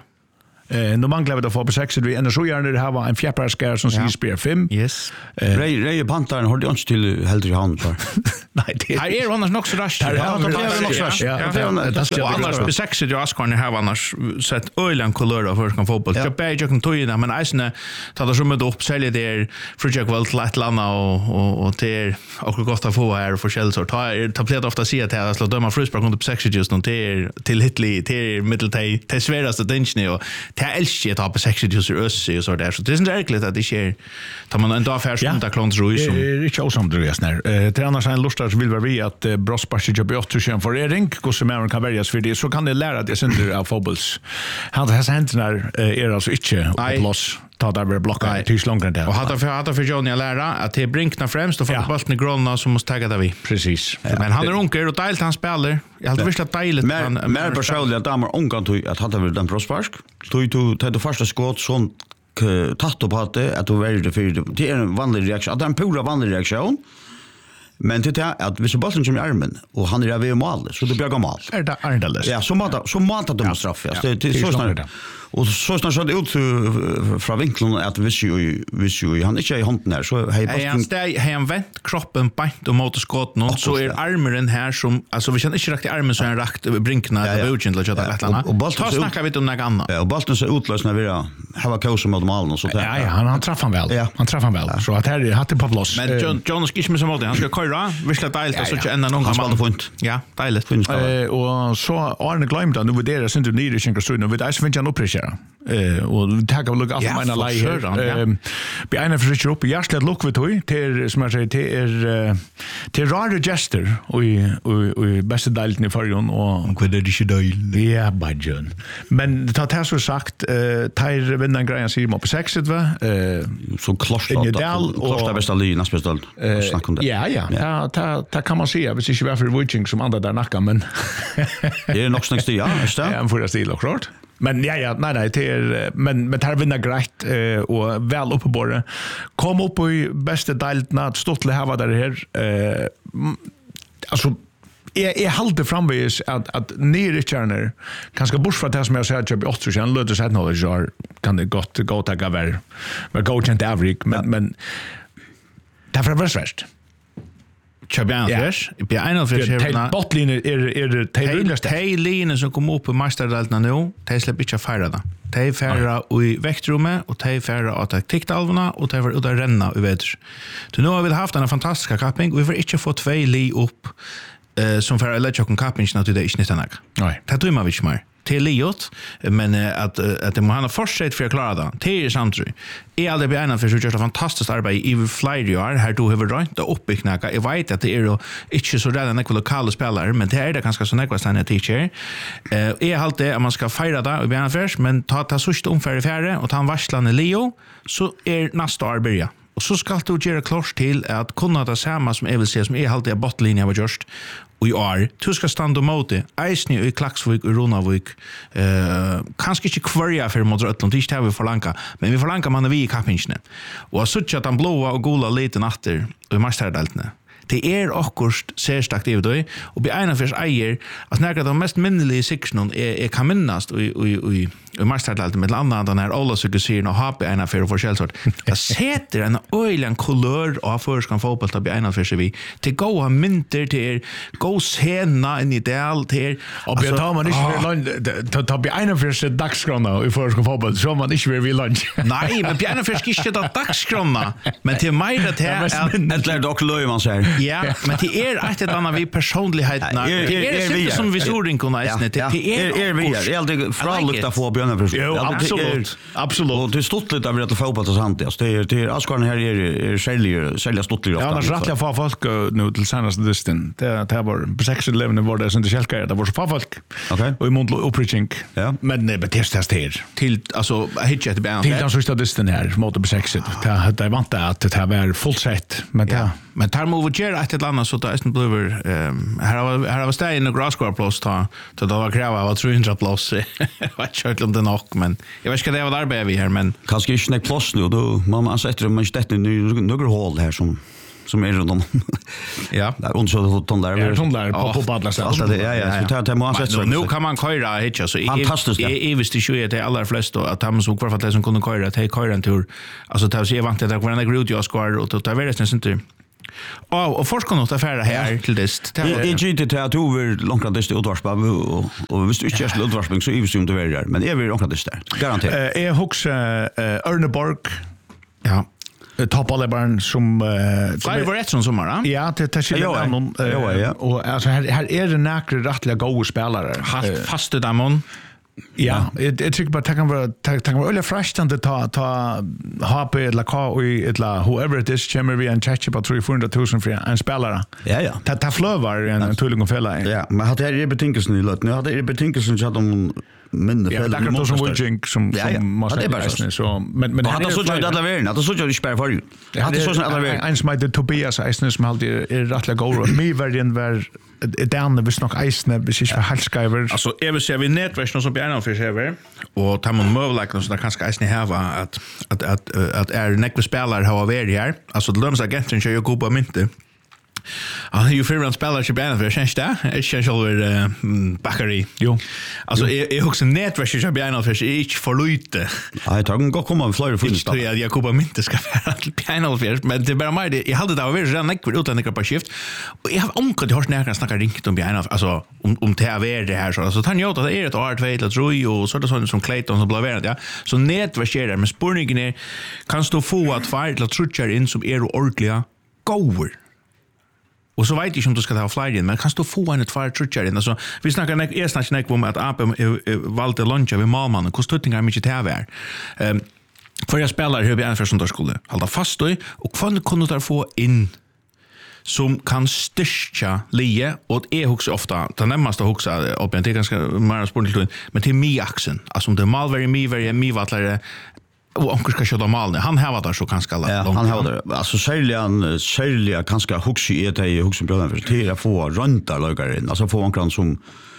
Speaker 1: Eh nu manglar vi då för på sex vi ändå så gärna det här var en fjärparskär som sig spelar fem.
Speaker 3: Yes.
Speaker 2: Ray Ray Pantaren har det inte till helt i hand för.
Speaker 3: Nej, det här är annars nog så rast.
Speaker 1: Det är nog så rast. Ja,
Speaker 3: det ska annars på sex det Askorn här annars sett ölen kolor för kan fotboll. Jag ber jag kan ta in men isne tar det som med upp sälja där för jag vill lätt landa och och och till och gott att få här för källsort. Ta ta plats ofta se att jag slår döma fruspark under på sex just någon till till hitli till medeltej till svåraste dänchen och det älskar jag ta på sex user öss och så där så det är inte verkligt att det sker tar man en dag för sjunde klont roi som
Speaker 1: det är inte också det är snär eh till annars en lustar så vill vi att Brosparch jobb åt sig för ering hur som man kan välja för det så kan det lära det sen av fotbolls han har hänt när är alltså inte plus ta där vi blockar till långt där
Speaker 3: och hade för hade för Johnny att lära att det brinkna främst och få bollen i gronna som måste ta det vi
Speaker 1: precis
Speaker 3: men han är onkel och delt han spelar jag hade visst att delt
Speaker 2: han mer personligt att damer onkel att hade väl den Brosparch tog tog det första skott sånt tatt på att att du väljer det för det är en vanlig reaktion. Det är en pura vanlig reaktion. Men det är att vi så bollen som i armen och han är vid mål så det blir mål.
Speaker 1: Är det Arndales?
Speaker 2: Ja, så mata så mata de straff. Ja, det det så snart. Och så snart så det ut från vinkeln att vi ju vi ju han inte i handen där så hej
Speaker 3: bollen. Han stäj han vänt kroppen bant och mot skott någon så är armen här som alltså vi känner inte rakt i armen så han rakt brinkna det budget eller så där. Och bollen så snackar vi om något annat.
Speaker 2: Ja, och bollen så utlös när vi har kaos mot mål och så där.
Speaker 1: Ja, ja, han han träffar väl. Han träffar väl. Så att här hade på plats.
Speaker 3: Men John John ska inte med han ska köra. Vi ska dela så att ända någon
Speaker 2: gammal fint.
Speaker 3: Ja, dejligt.
Speaker 1: Eh och så Arne glömde nu det är sen du nyr sig så nu vet jag så finns jag nog pressure. Eh och vi tar en look att mina lag här. Eh be ena för sig upp hjärtligt look vet du till som jag säger till till rare gester och och bästa delen i förjon och
Speaker 2: vad det är det
Speaker 1: ja budget. Men det har så sagt eh tar vinna en grej sig på sexet va eh
Speaker 2: så klart att klart bästa linjen speciellt snack om det.
Speaker 1: Ja ja. Ta ta kan man se hvis ikke vi er for watching som andre der nakka, men
Speaker 2: det er nok snakst ja, er det?
Speaker 1: Ja, for det stil og klart. Men ja ja, nei nei, det er men men tar vinner greit eh og vel oppe på det. Kom opp i beste deltna stottle hava der her eh altså Jeg, jeg halter framvis at, at nye kjerner kanskje bort fra det som jeg sier kjøp i åtte kjerner løtes et nåle så kan det godt gå til å være være godkjent avrik men, men det er for svært
Speaker 3: Chabian fresh. På en av fresh
Speaker 1: här. Bottlinjen är är det
Speaker 3: tajligaste. Tajlinjen som kom upp på mästardalterna nu. De släpper inte färra då. De färra i väktrummet och de färra att taktiktalvarna och de var ut att renna i väder. Så nu har vi haft en fantastisk kapping och vi får inte få två li upp eh som för att lägga kappingen att det är inte nästan.
Speaker 1: Nej.
Speaker 3: Det drömmer vi inte mer. Till Liot men att att det måste ha fortsatt för att klara det. Till samtidigt. Är aldrig be ena för så gjort ett fantastiskt arbete i Flyer här då har rätt att uppbygga. Jag vet att det är då inte så där en lokala spelare men det är det ganska så näkva stanna teacher. Eh är halt det att man ska fira det i bena förs men ta ta sista omfärd i fjärde och ta en varslande Leo så är nästa år börja. Och så ska du göra klart till att kunna ta samma som jag vill se som är halt det bottlinjen var just och i år du ska stanna mot det Eisny i Klaksvik och Ronavik eh kanske inte kvarja för mot Atlantis det har vi förlanka men vi förlanka man vi i kappingen och så att han blåa och gula lite natter i mästardalterna det är akkurst särskilt i då och be ena förs eier att några de mest minneliga sikten är är kan minnas och och och i mästardalterna med andra den här alla så ser och ha ena för för självsort det sätter en öjlan kulör av förskan fotboll att be ena förs vi till goda mynter till gå sena in i del till
Speaker 1: och be tar man inte ta be ena förs dagskrona i förskan fotboll så man inte vill lunch
Speaker 3: nej men be ena förs inte att dagskrona men till mig det här
Speaker 2: ett lär dock löj man säger
Speaker 3: ja men det är ett annat vi personligheterna det är det som vi står in kunna är det
Speaker 2: är är vi är alltid fralukta få björnar för
Speaker 1: jo absolut absolut
Speaker 2: och det stort lite av att fotboll till sant det är det är Askarn här är säljer sälja stort
Speaker 1: ja annars rättliga för folk nu till senaste distan det det var på sex elva var det sen det kälkar det var så folk
Speaker 2: okej
Speaker 1: och i mont uppreaching
Speaker 2: ja
Speaker 1: men det betestas här
Speaker 3: till alltså hitchet det
Speaker 1: till den sista distan här mot på sex det det vant att det var fullt sett men det
Speaker 3: men tar move ger att ett annat så där är blöver ehm här har här har stay in the grasscore plus ta så då var kräva var trehundra plus vad kört om det nog men jag vet inte det var arbete vi här men
Speaker 2: kanske inte snack plus nu då man man sätter man sätter några hål här som som är runt om
Speaker 3: ja
Speaker 2: där och så ton där
Speaker 1: är ton där på på alla
Speaker 2: ställen ja ja så tar det man sätter
Speaker 3: nu kan man köra hit så
Speaker 2: fantastiskt
Speaker 3: i visst det ju det allra flesta att de som kvar för att det som kunde köra till köra en tur alltså ta sig vant det där var en grej jag ska och ta vara nästan inte Ja, och forskar något affärer här till det.
Speaker 2: Det är inte till att över långt det utvarspa och och visst inte just utvarspning så är vi som det är där men är vi långt det där. Garanterat.
Speaker 1: Eh Hooks Örneborg. Ja. Toppallebarn som
Speaker 3: Flyr var rätt som sommar, va?
Speaker 1: Ja, det tar sig någon ja och alltså här här är det några rättliga goda spelare.
Speaker 3: Faste damon.
Speaker 1: Ja, jag tycker bara att kan vara kan vara öle frestande ta ta ha på la ka i ett la whoever it is chamber vi en chat på tre hundra tusen för en spelare.
Speaker 2: Ja ja.
Speaker 1: Ta ta flövar en tulling och fälla.
Speaker 2: Ja, men hade det betingelsen i lut. Nu hade det betingelsen så att de men
Speaker 1: ja, det är som Wilching som som måste vara så men men
Speaker 2: han så jag alla värn att så jag inte spär för ju hade så alla värn
Speaker 1: en som heter Tobias Eisner som alltid är rättliga goal me version var down the snock Eisner precis för halsgiver
Speaker 3: alltså är vi ser vi nätversion som Björn för server och tar man möjligheten så där kanske Eisner här var att att att att är näck spelare har varit här alltså det lömsa agenten kör ju Kuba Minte. Ah, ju för en spelare i Björn för känns det är känns över Bakari.
Speaker 1: Jo.
Speaker 3: Alltså är är också nätversion av Björn för är inte för lite.
Speaker 2: Nej, tagen går komma flyger för
Speaker 3: det. Jag jag Kuba Minte ska vara till Björn för men det bara mig jag hade det var redan näck utan näck på skift. Och jag har omkring det har snackat snacka ringt om Björn alltså om om T V det här så alltså tar jag att det är ett art vet att Roy och så det sånt som Clayton som blev ja. Så nätversion med spurningen är kan stå få att fart att trutcha in som är ordentliga goer. Och så vet jag om du ska ha flyg in men kan du få en ett fire trutcher in alltså vi snackar när är snackar när om att Apple valde lunch av Malman och kostutningar mycket T V. Ehm för jag spelar hur vi än för sånt där skulle hålla fast då och kan du där få in som kan styrka lie och är också ofta det närmaste också upp det är ganska mer sportigt men till me axeln alltså om det malvary me very me vatlare och onkel ska köra mal han har varit så ganska långt
Speaker 2: ja, han har det alltså säljan sälja ganska huxi är det huxi problem för till att få röntar lagar in alltså få onkel som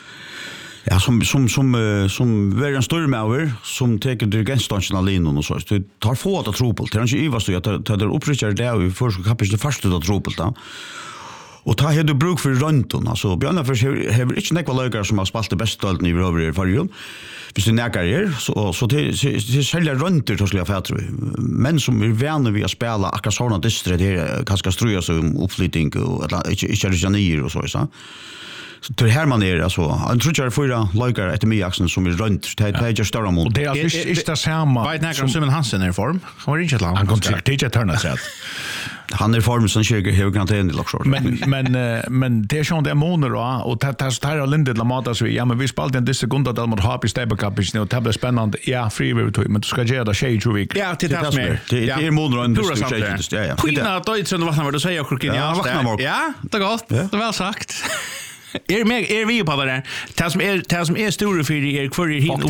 Speaker 2: ja som som som som är en stor mäver som tar dirigentstantionen linjen och så det tar få att tropel det är inte ivast att ta det upprichar där vi för ska kapis det första att tropel då och ta hade bruk för rönton alltså Björn för har inte några lagar som har spalt det bästa allt ni över för ju hvis du näkar er, så, så til, til, til selja rønter til slik at men som er vane vi å spela akkurat sånne dystre, det er ganske struja seg om oppflytting og ikke, ikke rejanier og så, så. Så til her man er, altså, jeg tror ikke det er fyra løykere etter mye-aksen som er rønt, det er ikke større mål.
Speaker 1: Og det er altså ikke det samme...
Speaker 3: Vet nækker om Simon Hansen er i form? Han var ikke et land.
Speaker 1: Han kom sikkert ikke tørne seg.
Speaker 2: Han er i form som kjøker hever karantene i Loksjord.
Speaker 1: Men, men, men det er sånn det er måneder, og det er jo lindet til mat, så ja, men vi spalte en disse gunder til mot hap i Stebekappisen, og det blir spennende, ja, frivillig, men du skal gjøre det tjej, tror vi.
Speaker 3: Ja, til det som er.
Speaker 2: Det er måneder og en disse tjej.
Speaker 3: Kvina, Deutschland, hva du sier, Krokin, ja, ja, det er godt, det er vel sagt. Er meg er vi på det der. Det som er det som er store for er kvar er hin.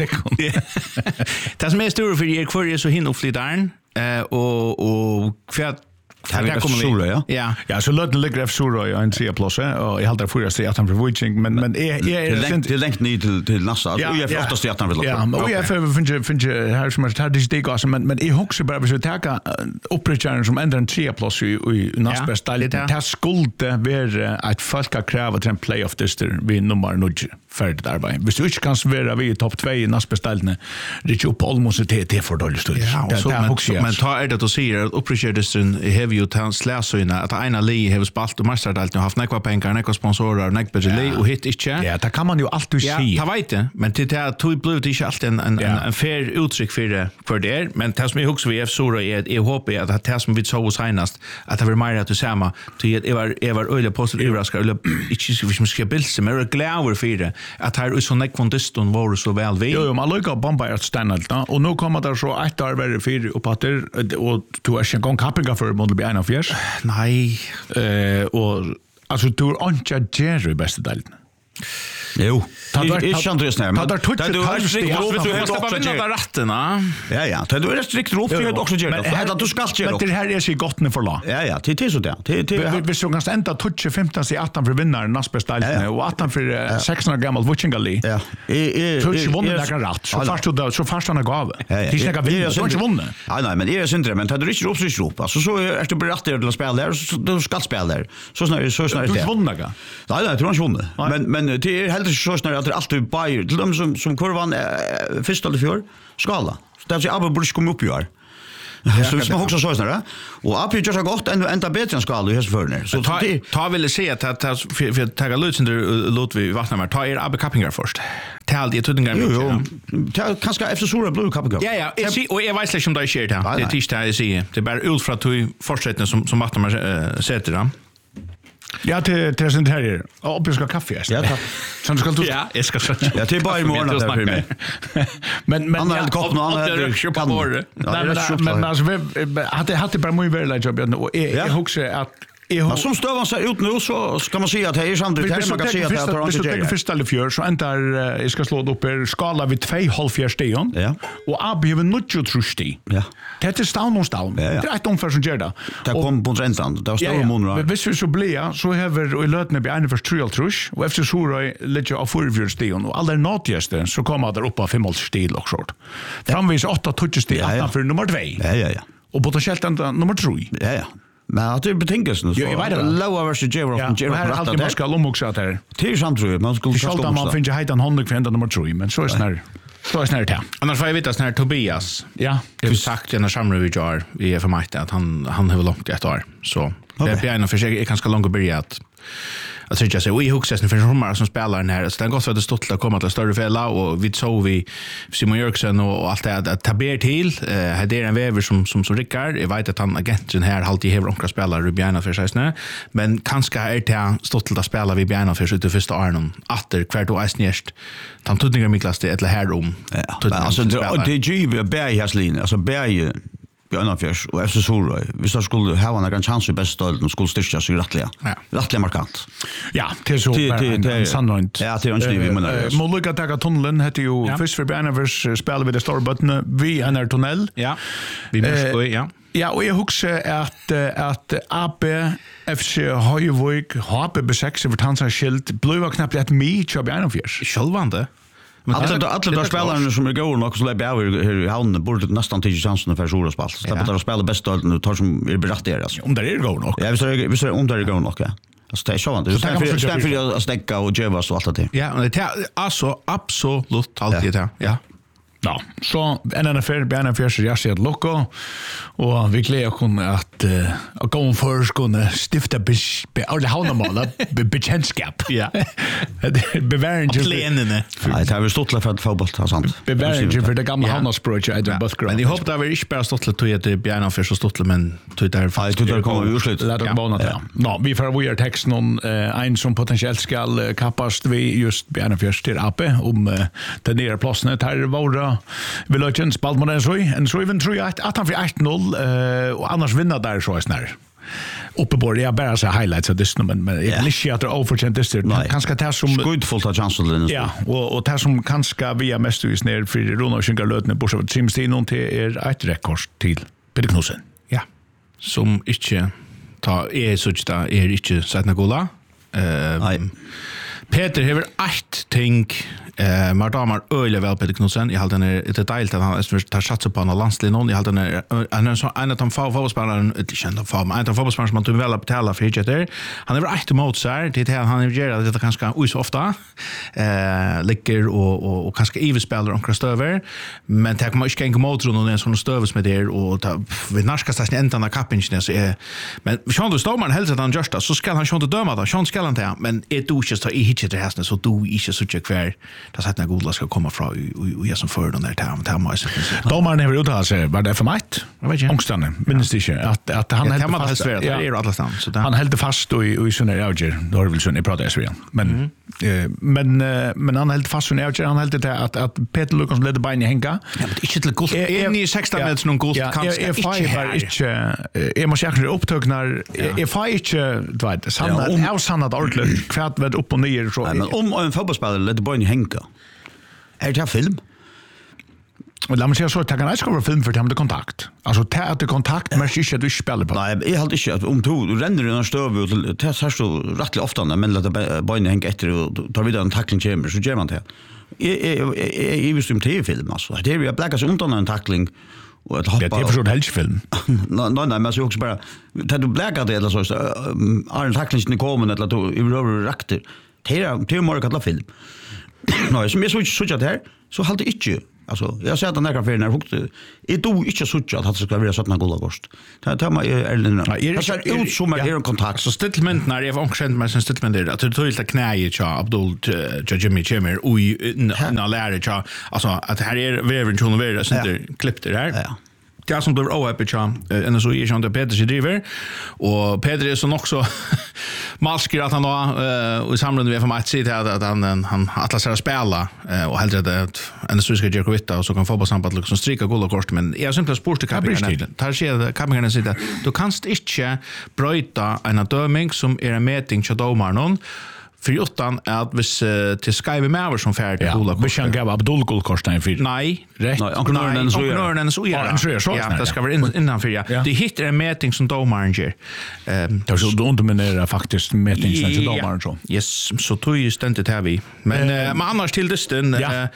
Speaker 3: Det som er store for er kvar er så hin oppflyttaren eh og og kvar
Speaker 2: det kommer Sura ja.
Speaker 3: Ja.
Speaker 1: Ja, så låt det ligga Sura i en tre plus och jag håller för att se att han för Witching men men är är
Speaker 2: det längt ni till till Nassa. Och jag är ofta att han vill.
Speaker 1: Ja, och jag för finge finge här som att det det går men men i huxar bara så ta upprättaren som ändrar en tre plus i Nassa style det skulle vara ett folka kräva till en playoff dyster vi nummer nio färdigt arbete. Hvis du inte kan vara vi i topp två i Nassa-ställene, det är ju på almost det är för dåligt stöd.
Speaker 3: Men ta är det att säga att upprättaren har ju tagit släsöjna att ena li har spalt och mästardelt och haft nekva pengar, nekva sponsorer, nekva budget och hit inte.
Speaker 1: Ja, det kan man ju alltid se.
Speaker 3: Ja, det vet jag. Men till det att det blev inte alltid en, en, en, en fair uttryck för det, för det är. Men det som jag också vid Sora är att jag hoppas att det som vi såg senast att det var mer att du säger till att jag var, jag var öjliga positivt överraskad eller inte vi ska bilda men jag är glad för det att här är så nekva distan var så väl vi.
Speaker 1: Jo, jo, man lyckas bomba ett stannalt och nu kommer det så ett år värre fyra och att det och du är en gång kappingar för att bli en av fjärs.
Speaker 3: Nej.
Speaker 1: Eh och alltså du är inte Jerry bästa delen.
Speaker 2: Jo. Det känns det snär.
Speaker 1: Men
Speaker 2: du har strikt upp
Speaker 3: du måste vinna rätten, va?
Speaker 2: Ja ja, det är strikt upp för också Jerry. Men att du ska göra.
Speaker 1: Men det här är så gott för la.
Speaker 2: Ja ja, det är så där. Det
Speaker 1: det vi så ganska ända touch femton till arton för vinnaren Nasbeställen och arton för sexton gammal Witchingali. Ja.
Speaker 2: Eh
Speaker 1: touch vunnen där kan rätt. Så fast du så fast han gav. Det snacka vi så inte vunnen.
Speaker 2: Ja nej, men det är synd men hade du inte upp så upp. Alltså så är du beredd till att spela där så du ska spela där. Så snart så snart det.
Speaker 1: Du vunnen.
Speaker 2: Nej nej, jag tror han vunnen. Men men det är helt så snart att det alltid Bayer till dem som som kurvan första eller fjör skala. Så det är Abba Bush kom upp i år. Så vi ska också så snarare. Och Abba gör så gott ända ända bättre än skala i förner.
Speaker 3: Så ta ta vill se att att för för ta Lutzer låt vi vattna mer ta er Abba Kappinger först. Ta all det tudningar med.
Speaker 2: Jo. Ta kanske efter Sora Blue Kappinger.
Speaker 3: Ja ja, jag ser och jag vet inte om det sker det. Det tisdag jag ser. Det är bara ut från att fortsätta som som vattna mer sätter då.
Speaker 1: Ja, till till sånt här. Och jag ska kaffe.
Speaker 2: Ja, tack.
Speaker 1: Så ska du.
Speaker 3: Ja, jag ska.
Speaker 2: Ja, till bara i morgon där för mig.
Speaker 1: Men men
Speaker 2: han har kopp någon annan
Speaker 3: där på bordet.
Speaker 1: Nej, men men alltså hade hade bara mycket väl jobb och jag huxar att
Speaker 2: Men som stövan ser ut nu så ska man säga att det är samtidigt här man kan säga att det har
Speaker 1: inte det. Första eller fjör så ändar jag ska slå det upp er skala vid två halv fjär stion.
Speaker 2: Ja.
Speaker 1: Och A B har nutjo trusti.
Speaker 2: Ja.
Speaker 1: Det är stan och stan. Det är ett omfär som gör det.
Speaker 2: Det kom på ändan. Det var stora månader.
Speaker 1: Men visst så blir så har i lötne be en för trial trush och efter så har lägger av fjär stion och alla notjästen så kommer där upp på fem halv stil och short. Framvis åtta touch stil för nummer två.
Speaker 2: Ja ja ja.
Speaker 1: Och potentiellt nummer tre.
Speaker 2: Ja ja. Men att det betingelsen så.
Speaker 1: Ja, jag vet det.
Speaker 2: Lower versus Jero från Jero.
Speaker 1: Här alltid man ska lomoxa där.
Speaker 2: Det är sant tror jag. Man skulle
Speaker 1: ska man finna heitan hondig för ända nummer tre, men så är snär. Så är snär det.
Speaker 3: Annars får jag veta snär Tobias.
Speaker 1: Ja,
Speaker 3: det är sagt när samlar vi gör vi är för mig att han han har långt ett år. Så det blir en försök jag kanske långt börja att Jag tycker jag säger vi huxar för sommar som spelar den här så det är gott för att det stått att komma till större fälla och vi så vi Simon Jörgensen och allt det att ta ber till eh det är en väver som som så Rickard jag vet att han agenten här alltid har några spelare Rubiana för sig snä men kanske är det stått till att spela vi Bjärna för det första Arnon åter kvart och äsnäst han tog några miklaste eller här om
Speaker 2: alltså det G V Berg Haslin alltså Berg Björnafjärs och F C Sorøy. Hvis det skulle ha en ganska chans i bästa ställen skulle styrka sig rättliga.
Speaker 1: Ja.
Speaker 2: Rättliga markant.
Speaker 1: Ja, det är så det sannolikt.
Speaker 2: Ja, det är inte vi menar.
Speaker 1: Målluka ta tunneln heter ju först för Björnafjärs spelar vi det stora botten vi en är tunnel.
Speaker 3: Ja. Vi måste ja.
Speaker 1: Ja, och jag huxar att att A B F C Höjvik H P B sex för tansa skilt blåa knappt ett mig av Björnafjärs.
Speaker 3: Självande.
Speaker 2: Men alla alla de spelarna som är går nog så lägger jag i hamnen borde nästan till chansen för Sora spel. Så det är att spela bäst då nu tar som är berättat där alltså.
Speaker 1: Om det är går nog.
Speaker 2: Ja, vi så vi så om det är går nog. Alltså det är så inte. Så det är för att stäcka och Jeva så allt det.
Speaker 3: Ja, men det är alltså absolut allt det. Ja.
Speaker 1: Ja, så en annan affär Bjärna Fjärs jag ser Loco och vi glädjer oss att att gå för skulle stifta be alla havnamål bekantskap.
Speaker 3: Ja.
Speaker 1: Bevaring
Speaker 3: planene.
Speaker 2: Nej, det har vi stått för att fotboll har sant.
Speaker 1: Bevaring för det gamla havnasprojekt i den Buskra.
Speaker 3: Men jag hoppas det var inte bara stått till att Bjärna Fjärs så stått men till där
Speaker 2: fast det kommer ju slut.
Speaker 1: Låt oss bara det. Ja, vi får vi text någon en som potentiellt ska kappas vi just Bjärna Fjärs till A P om den nya platsen här var vi låter inte spalt med den så en så even tror jag att han för ett noll och annars vinner där så är snär. Uppe på jag bara så highlights av det men men jag vill inte att det overchant det kanske ta som
Speaker 2: skudfullt av chansen.
Speaker 1: Ja, och och ta som kanske vi är mest ut ner för Rona och Skinka lötne på så Sims det någon till är ett rekord till Peter Knudsen.
Speaker 3: Ja. Som inte ta är så att är inte sätta gola. Eh
Speaker 2: Nej.
Speaker 3: Peter har ett ting eh Mardamar öle väl Peter Knudsen i halten är det deilt att han tar satsa på en landslinje i halten är en så en av de få fotbollsspelaren inte kända för mig en av fotbollsspelaren som man tror väl betala för det han är ett emot så här det han är gör det kanske oj så ofta eh ligger och och och kanske Eve spelar om krastöver men det kommer inte gå mot någon en sån stövs med det och vi narska sig inte ända kappen så är men Sean då står man helt att han just så ska han inte döma då Sean ska han inte men är du just så i hitchet det hästen så du inte så tycker kvar det sätt när goda ska komma från och jag som för den där tam tam så
Speaker 1: domaren har uttalat sig var det för mig jag vet inte ångstanen minns det inte att att han helt fast
Speaker 3: det är alla stan så
Speaker 1: han helt fast och i såna Auger då vill så ni prata så igen men men men han helt fast så Auger han helt det att att Peter Lucas ledde bein i hänga
Speaker 3: ja men inte till guld in i sexton minuter någon guld
Speaker 1: kanske är fiber inte är måste jag upptagnar är fiber du vet sanna av sanna ordentligt kvart vad upp och ner så
Speaker 2: men om en fotbollsspelare ledde bein i hänga är det film.
Speaker 1: Och låt mig säga så att jag kan inte film för att ha kontakt. Alltså ta att kontakt men inte att du spelar på.
Speaker 2: Nej, jag har inte att om du ränner in och stöv och det så så rätt ofta men låt beinen hänga efter och tar vidare en tackling chamber så gör man det. Jag är visst om T V-film alltså. Det är ju blackas undan en tackling och ett hoppa.
Speaker 1: Det är för så helst film.
Speaker 2: Nej nej nej men så också bara tar du blackar det eller så är en tackling kommer eller då i över rakter. Det är det är mer kallat film. Nej, som jag så så här så halt det inte. Alltså, jag ser att den här affären är hukt. Är du inte så att det ska vara sådana goda kost. Det tar mig är det. Jag ser ut som att det är en kontakt.
Speaker 3: Så stillment när jag också med sen stillment där att du tar lite knäje cha Abdul Jimmy Chimmer oj när lärare cha alltså att här är väven från över så där klippte där.
Speaker 2: Ja.
Speaker 3: det som blir ohappy tja, enn så er det Peter som driver, og Peter er så nok så malsker at han da, uh, og i samrunde vi er for meg til at, at han, han atler seg å spela, uh, og heldre at enn så skal gjøre kvitta, og så kan fotballsamband liksom stryka guld og kort, men jeg har simpelthen spurt til kappingerne, der sier kappingerne sier at du kanst ikke brøyta en døming som er en meting til domaren, för utan att hvis uh, till Skype med som färd
Speaker 1: ja,
Speaker 3: Gula.
Speaker 1: Vi kan ge Abdul Gul korsen för.
Speaker 3: Nej,
Speaker 1: rätt.
Speaker 2: Nej, onkeln så
Speaker 3: gör den så gör. Ja, det ska vara in, innanför ja. Det hittar en meeting som domaren gör. Ehm
Speaker 1: det så då underminerar faktiskt meeting som till domaren så.
Speaker 3: Yes, så tog ju ständigt här vi. Men uh, men annars till desten eh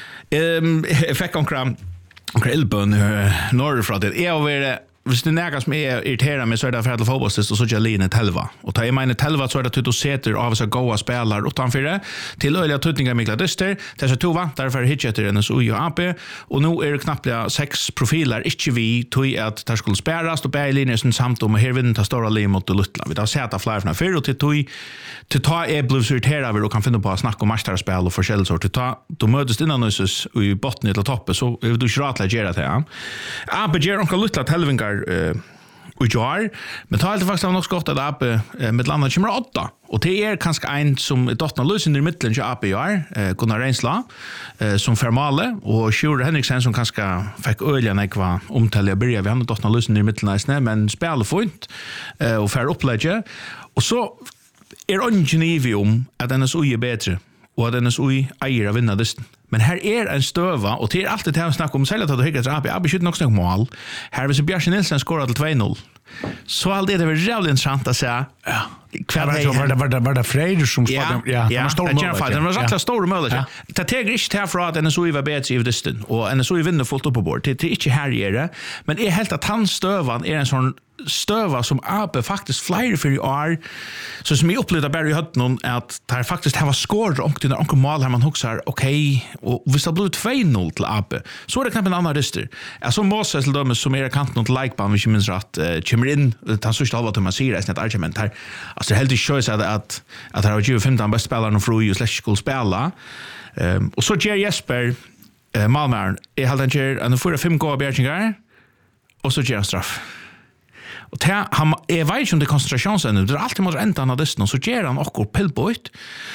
Speaker 3: ehm fick on kram grillbön norr från det. Är över Hvis det er nægast som er irriterer meg, så er det for at fotballstist, og så er det line telva. Og da jeg mener telva, så er det tutt seter av seg gåa spelare utanfyrir, til øyla tutningar mikla dyster, til seg tova, derfor hitje etter N S U og A P, og nå er det knappt seks profiler, ikke vi, tog at det skulle sperast, og bære linjer sin samt om, og her vinner ta stora liv mot Lutla. Vi har sett av flere fra før, og til tog, til ta er blevet så irriterer vi, og kan finne på å snakke om matchtarspel og forskjellig sort, til ta, du møtes innan nøyses i botten til toppe, så er du ikke ratelig gjerra til, ja. A P gjør onka Lutla telvingar Uh, och jag men tar det faktiskt nog skott att A P uh, med landet kommer åtta och det är kanske en som är dottern lösen i mitten till A P är uh, Gunnar Rensla uh, som Fermale och Sjur Henriksen som kanske fick öljan ekva omtälja börja vi har dottern lösen i mitten nästan men spelar fint uh, och för upplägge och så är ongenivium att den är så är bättre och att den är så äger att vinna dysten. Men här är en stöva och det är alltid det här snack om sälja att du hyggats A P. A P skjuter nog snack mål. Här vill så Björn Nilsson skora till två noll. Så allt det är väldigt intressant att säga.
Speaker 1: Ja. Kvar var det var det var det Freider som spelade ja,
Speaker 3: ja, det var stor det var rätt stor möjlighet. Det tar inte här för att N S U var bättre i dysten och N S U vinner fullt upp på bord. Det är inte här är det, men är helt att han stövan är en sån stöva som A P faktiskt flyr för i år så som jag upplevde bara i hötten att det faktiskt har skor och det några mål här man huxar okej och vi ska bli två noll till A P så är det knappt en annan ryster alltså Moses till dem som är kant något likeban vi minns rätt kommer in han så stalt vad man säger är ett argument här alltså det helt shows att att att det har ju femton bäst spelare och fru ju slash skulle spela ehm och så Jerry Jesper eh Malmö är helt enkelt en för fem gå Bjärchingar och så ger straff. Och det han är vet ju om det koncentrationsen det är alltid mot ändan av dysten och så ger han också pillboit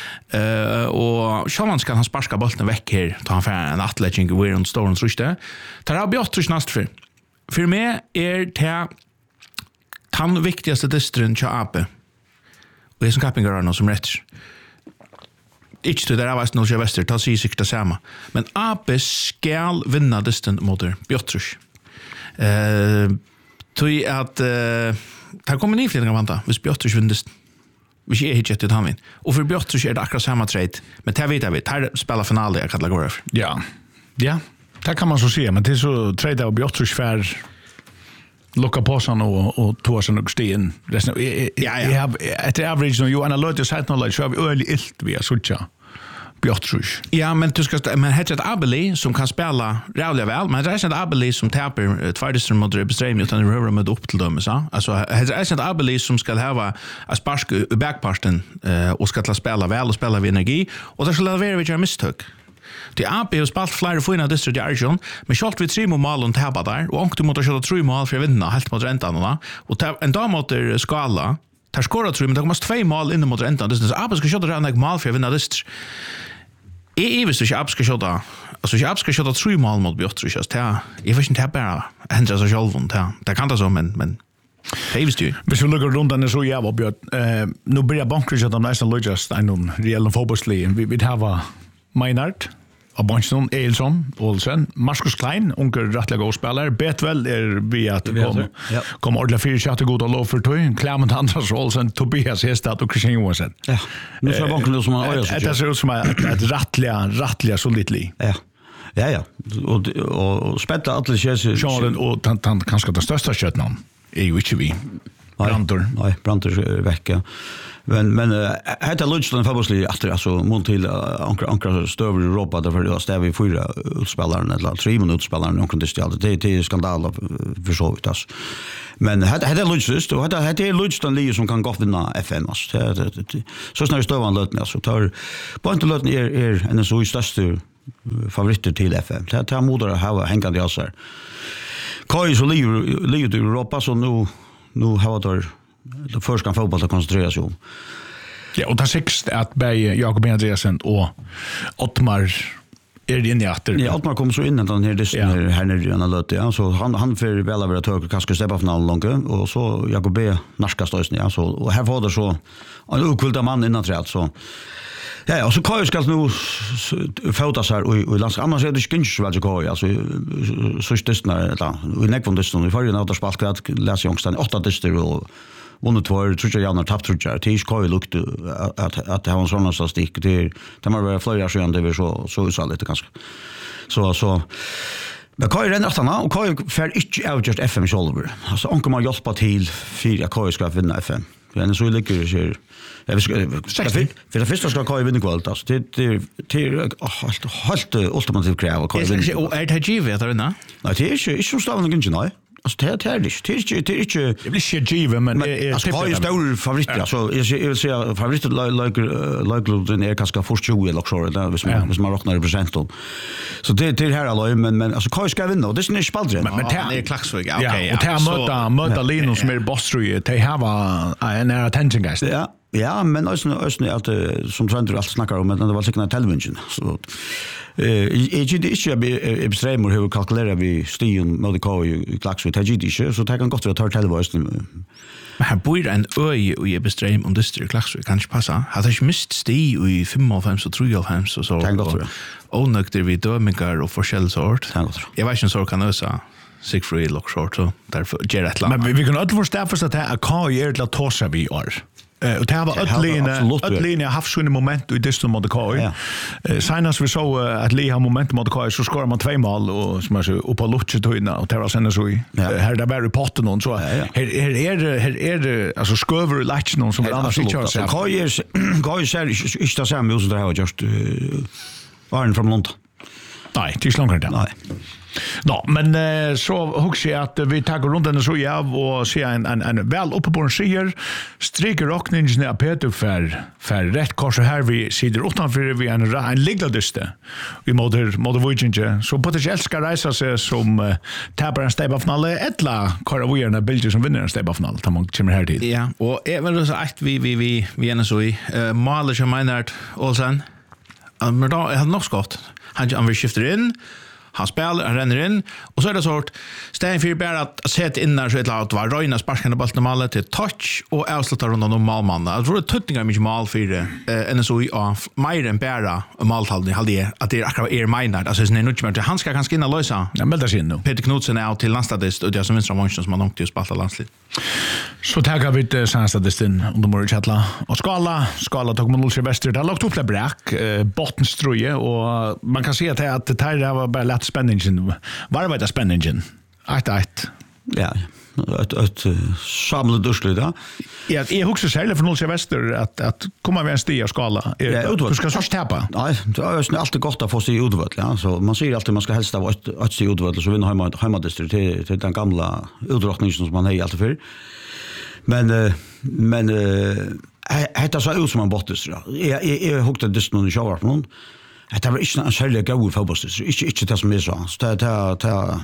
Speaker 3: eh och Schaman ska han sparka bollen veck här ta han för en atleting we're on store och så tar jag bjort näst för för mig är det han viktigaste dystren till A P och det som kappingar någon som rätt inte det där var nog jag väster ta sig sig det samma men A P skall vinna dysten mot Bjortrus eh tog att uh, det kommer ni fler vanta hvis Björtrus vinner vi är hit jätte han vin och för Björtrus är det akkurat samma trade men det vet jag vet här spelar final jag kallar går över
Speaker 1: ja ja det kan man så se men det är så trade av Björtrus för locka på sån och och två såna sten resten ja jag har ett average nu you analyze site knowledge så vi early ilt vi är så tjå Björtrus. Ja, men du ska men heter ett Abeli som kan spela rävliga väl, men det är ett Abeli som tappar tvärdister mot Beström utan det rör med upp till dem så. Alltså heter ett Abeli som ska ha a spark i backparten eh och ska spela väl och spela vid energi och det ska leverera vid misstag. Det A P har spalt flera fina dyster i Arjon, men skjalt vid tre mål och tabba där och ångte mot att köra tre mål för att vinna helt mot räntan och en dag mot skala tar skora tror men det kommer två mål in mot räntan. Det är A P ska köra en mål för att vinna dyster. I visste ikke Abska skjøtta, altså ikke Abska skjøtta tre mål mot Bjørtrus, jeg vet ikke det bare hendrer seg selv, det kan det så, men, men det visste jo. Hvis vi lukker rundt denne så jævla, Bjørn, eh, nå blir jeg bankret at de nesten løgjast en reelle fotballslige. Vi, vi har Meinhardt, Abansson, Eilsson, Olsen, Marcus Klein, onkel rettelig god spiller, Betvel er vi at det kom, ja. kom ordentlig fire kjatte god og lov for tog, Clement Andras, Olsen, Tobias Hestad og Christian Johansson.
Speaker 2: Ja, nu ser banken ut som en øye.
Speaker 1: Det ser ut som et, et rettelig, rettelig solid li.
Speaker 2: Ja. Ja, ja. Og, og, og spette alle kjøse.
Speaker 1: Sjålen, og han, han, kanskje den største kjøttene er jo ikke vi. Brantor.
Speaker 2: Nej, Brantor är väck. Men men heter Lunchland fotbollslig efter alltså mot till ankra ankra stöver i Europa där för det stäv vi fyra utspelaren eller tre minuter utspelaren och kunde ställa det det är skandal för så vitt alltså. Men heter heter Lunchland och heter heter Lunchland lige som kan gå vinna F M alltså. Så snart stövan lötna så tar på inte lötna är är en så största favoriter till F M. Det tar modar ha hängande alltså. K Kaj så ligger ligger i Europa så nu nu har det det först kan fotboll att koncentrera sig om.
Speaker 1: Ja, och det sist att Berg Jakob Andreasen och Ottmar är det inne i åter.
Speaker 2: Ja, Ottmar kom så in den här distan här här nere i analyt ja så han han för väl över att höra kanske steppa finalen långt och så Jakob B narskast då ja så och här var det så en okulta man innan träd så ja, och så Kaj ska nu fota sig och och lands annars är det skinch väl Kaj alltså så just när där vi neck från distan i förra åter spaltgrad läs youngstan åtta distar och vunnit två tror jag Janne tappt tror jag tills Kaj lukte att att det har en sån statistik det det måste vara flera så det är så så så lite ganska så så men Kaj renner efter och Kaj för inte out just F M shoulder alltså onkel man hjälpa till för Kaj ska vinna F M men så ligger det så jag ska för det första ska Kaj vinna kval alltså det det det halt halt ultimativt krav Kaj vinna
Speaker 3: och är det G V där inne
Speaker 2: nej det är inte så stavande inte nej alltså det är det det är det är inte
Speaker 1: det blir shit given men
Speaker 2: är Kaj är stor favorit alltså jag vill säga favorit like like den är kanske för tjugo eller så där vis man vis man räknar representant så det det här alltså men men alltså Kaj ska vinna och det är inte spaldre
Speaker 3: men det är klaxvig okej
Speaker 1: och ta möta möta Linus med Bostry de har en attention guys
Speaker 2: ja ja men alltså alltså att som trender allt snackar om men det var säkert television så eh är det inte jag bestämmer hur kalkylerar vi stigen med Kaj i klaxvig det är inte så det kan gott vara tar television
Speaker 3: men här bor en öj och jag bestämmer om det är klaxvig kan inte passa hade jag mist sti i fem och fem så tror jag fem så så
Speaker 2: kan gott
Speaker 3: och nökter vi dömingar och forskell sort
Speaker 2: kan gott
Speaker 3: jag vet inte så kan jag säga Sigfrid look short så därför ger det land
Speaker 1: men vi kan inte förstå för att det Kaj är till att ta sig vi är och det var ötline ötline har haft såna moment i distan mot Kaj. Senast vi så att Lee har moment mot Kaj så skorar man två mål och som är så upp på luchet och innan och det var sen så i här där var potten och så här här är det här är det alltså sköver latch någon som annars inte kör sig.
Speaker 2: Kaj är Kaj är inte så samma som det har just Arne från Lund.
Speaker 1: Nej, det är långt där.
Speaker 2: Nej.
Speaker 1: Nå, men uh, så husker jeg at vi tar rundt denne så av og ser en, en, en vel oppe på en sier stryker råkningen av Peter for, for rett kors og her vi sider utenfor vi en, en ligladyste vi måter, måter vujtjenge så på det ikke elsker reise seg som uh, taper en steibafnale etla kora vujerne bilder som vinner en steibafnale da man kommer her tid.
Speaker 3: Ja, og jeg vil også eit vi vi vi vi ene så i uh, Maler som Meinert Olsen men da er det nok skott han, han vil skifte inn han spelar, han renner in och så är det sort Stein för bara att sätta in där så ett lag var Röjna sparkande bollen målet till touch och avslutar runt om målmannen. Jag tror det tuttingar mycket mål för det än så i av mer än bara måltalning hade att det akkurat är Meinard alltså det är nog inte han ska kanske in och lösa.
Speaker 1: Ja, men det ser nu.
Speaker 3: Peter Knudsen är till landstadist och det som vinstra vänster som man åkte ju spalta landslid.
Speaker 1: Så tackar vi till landstadist in under morgon chatla och skala skala tog man Ulsjö Väster det har lagt upp det bräck bottenstruje och man kan se att det att det här var bara lätt spänningen. Var var det spänningen? Ett ett.
Speaker 2: Ja. Ett ett samlat duschligt då.
Speaker 1: Ja, jag huxar själv för Ulsjö Väster att att komma med en stia skala. Du ska så täppa.
Speaker 2: Nej, det är ju alltid gott att få sig utvärd, ja. Så man säger alltid man ska helst ha ett ett stia utvärd så vinner hemma hemma distrikt till till den gamla utdrottningen som man har alltid för. Men men heter så ut som man bortes. Jag jag huxade det någon shower från. Det var inte en særlig god fotballstyrelse, ikke, ikke det som jeg sa. Det, det, det,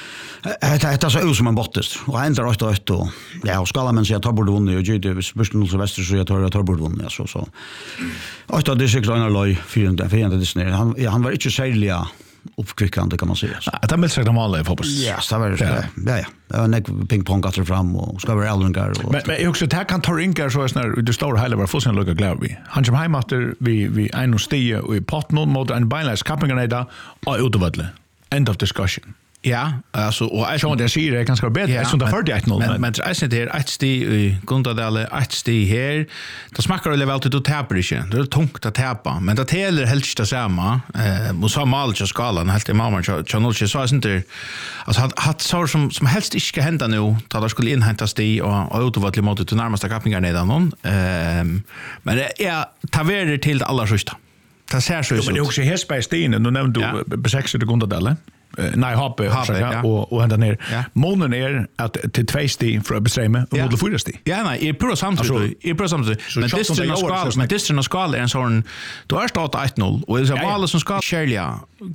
Speaker 2: det, det så ut som en bottest, og enda rødt og rødt, og ja, og skala men sier tar bort vunnet, og gjør hvis børsten til Vester, så jeg tar, tar bort vunnet, så, så. Rødt og det er sikkert Einar Løy, firende Disney, han, han var ikke særlig uppkvickande kan man säga.
Speaker 1: Ja, det är väl sagt vanligt fotboll.
Speaker 2: Ja, det var ja ja. Det var en pingpong att fram och ska vara Ellingar och
Speaker 1: men men också det kan ta Ingar så är det stora hela var fullständigt lucka glad vi. Han kom hem efter vi vi en och stie och i potten mot en beinleis kappingen där och utvadle. End of discussion.
Speaker 3: Ja, alltså och
Speaker 1: jag tror det ser det ganska bättre som det förde ett noll
Speaker 3: men men jag ser det ett sti i Gundadale ett sti här då smakar det level till tapper inte det är tungt att tappa men det heller helst det samma eh och så mal så skalan helt i mamma så noll så är inte alltså hat hat så som som helst inte ska hända nu då det skulle inhämta sti och och utvadle mot till närmaste kappingar nedan någon ehm men det är ta vidare till alla sista det ser så ut
Speaker 1: men det också häspa stenen nu nämnde du besexade Gundadale. Nej, hoppe, ja. och och ända ner. Ja. Månen är att till två steg för att bestämma och mot fyra steg.
Speaker 3: Ja, nej, är på samtidigt. Är på samtidigt. Men distrikten ska, men distrikten ska är en sån då är starta ett noll och det är mål som ska skilja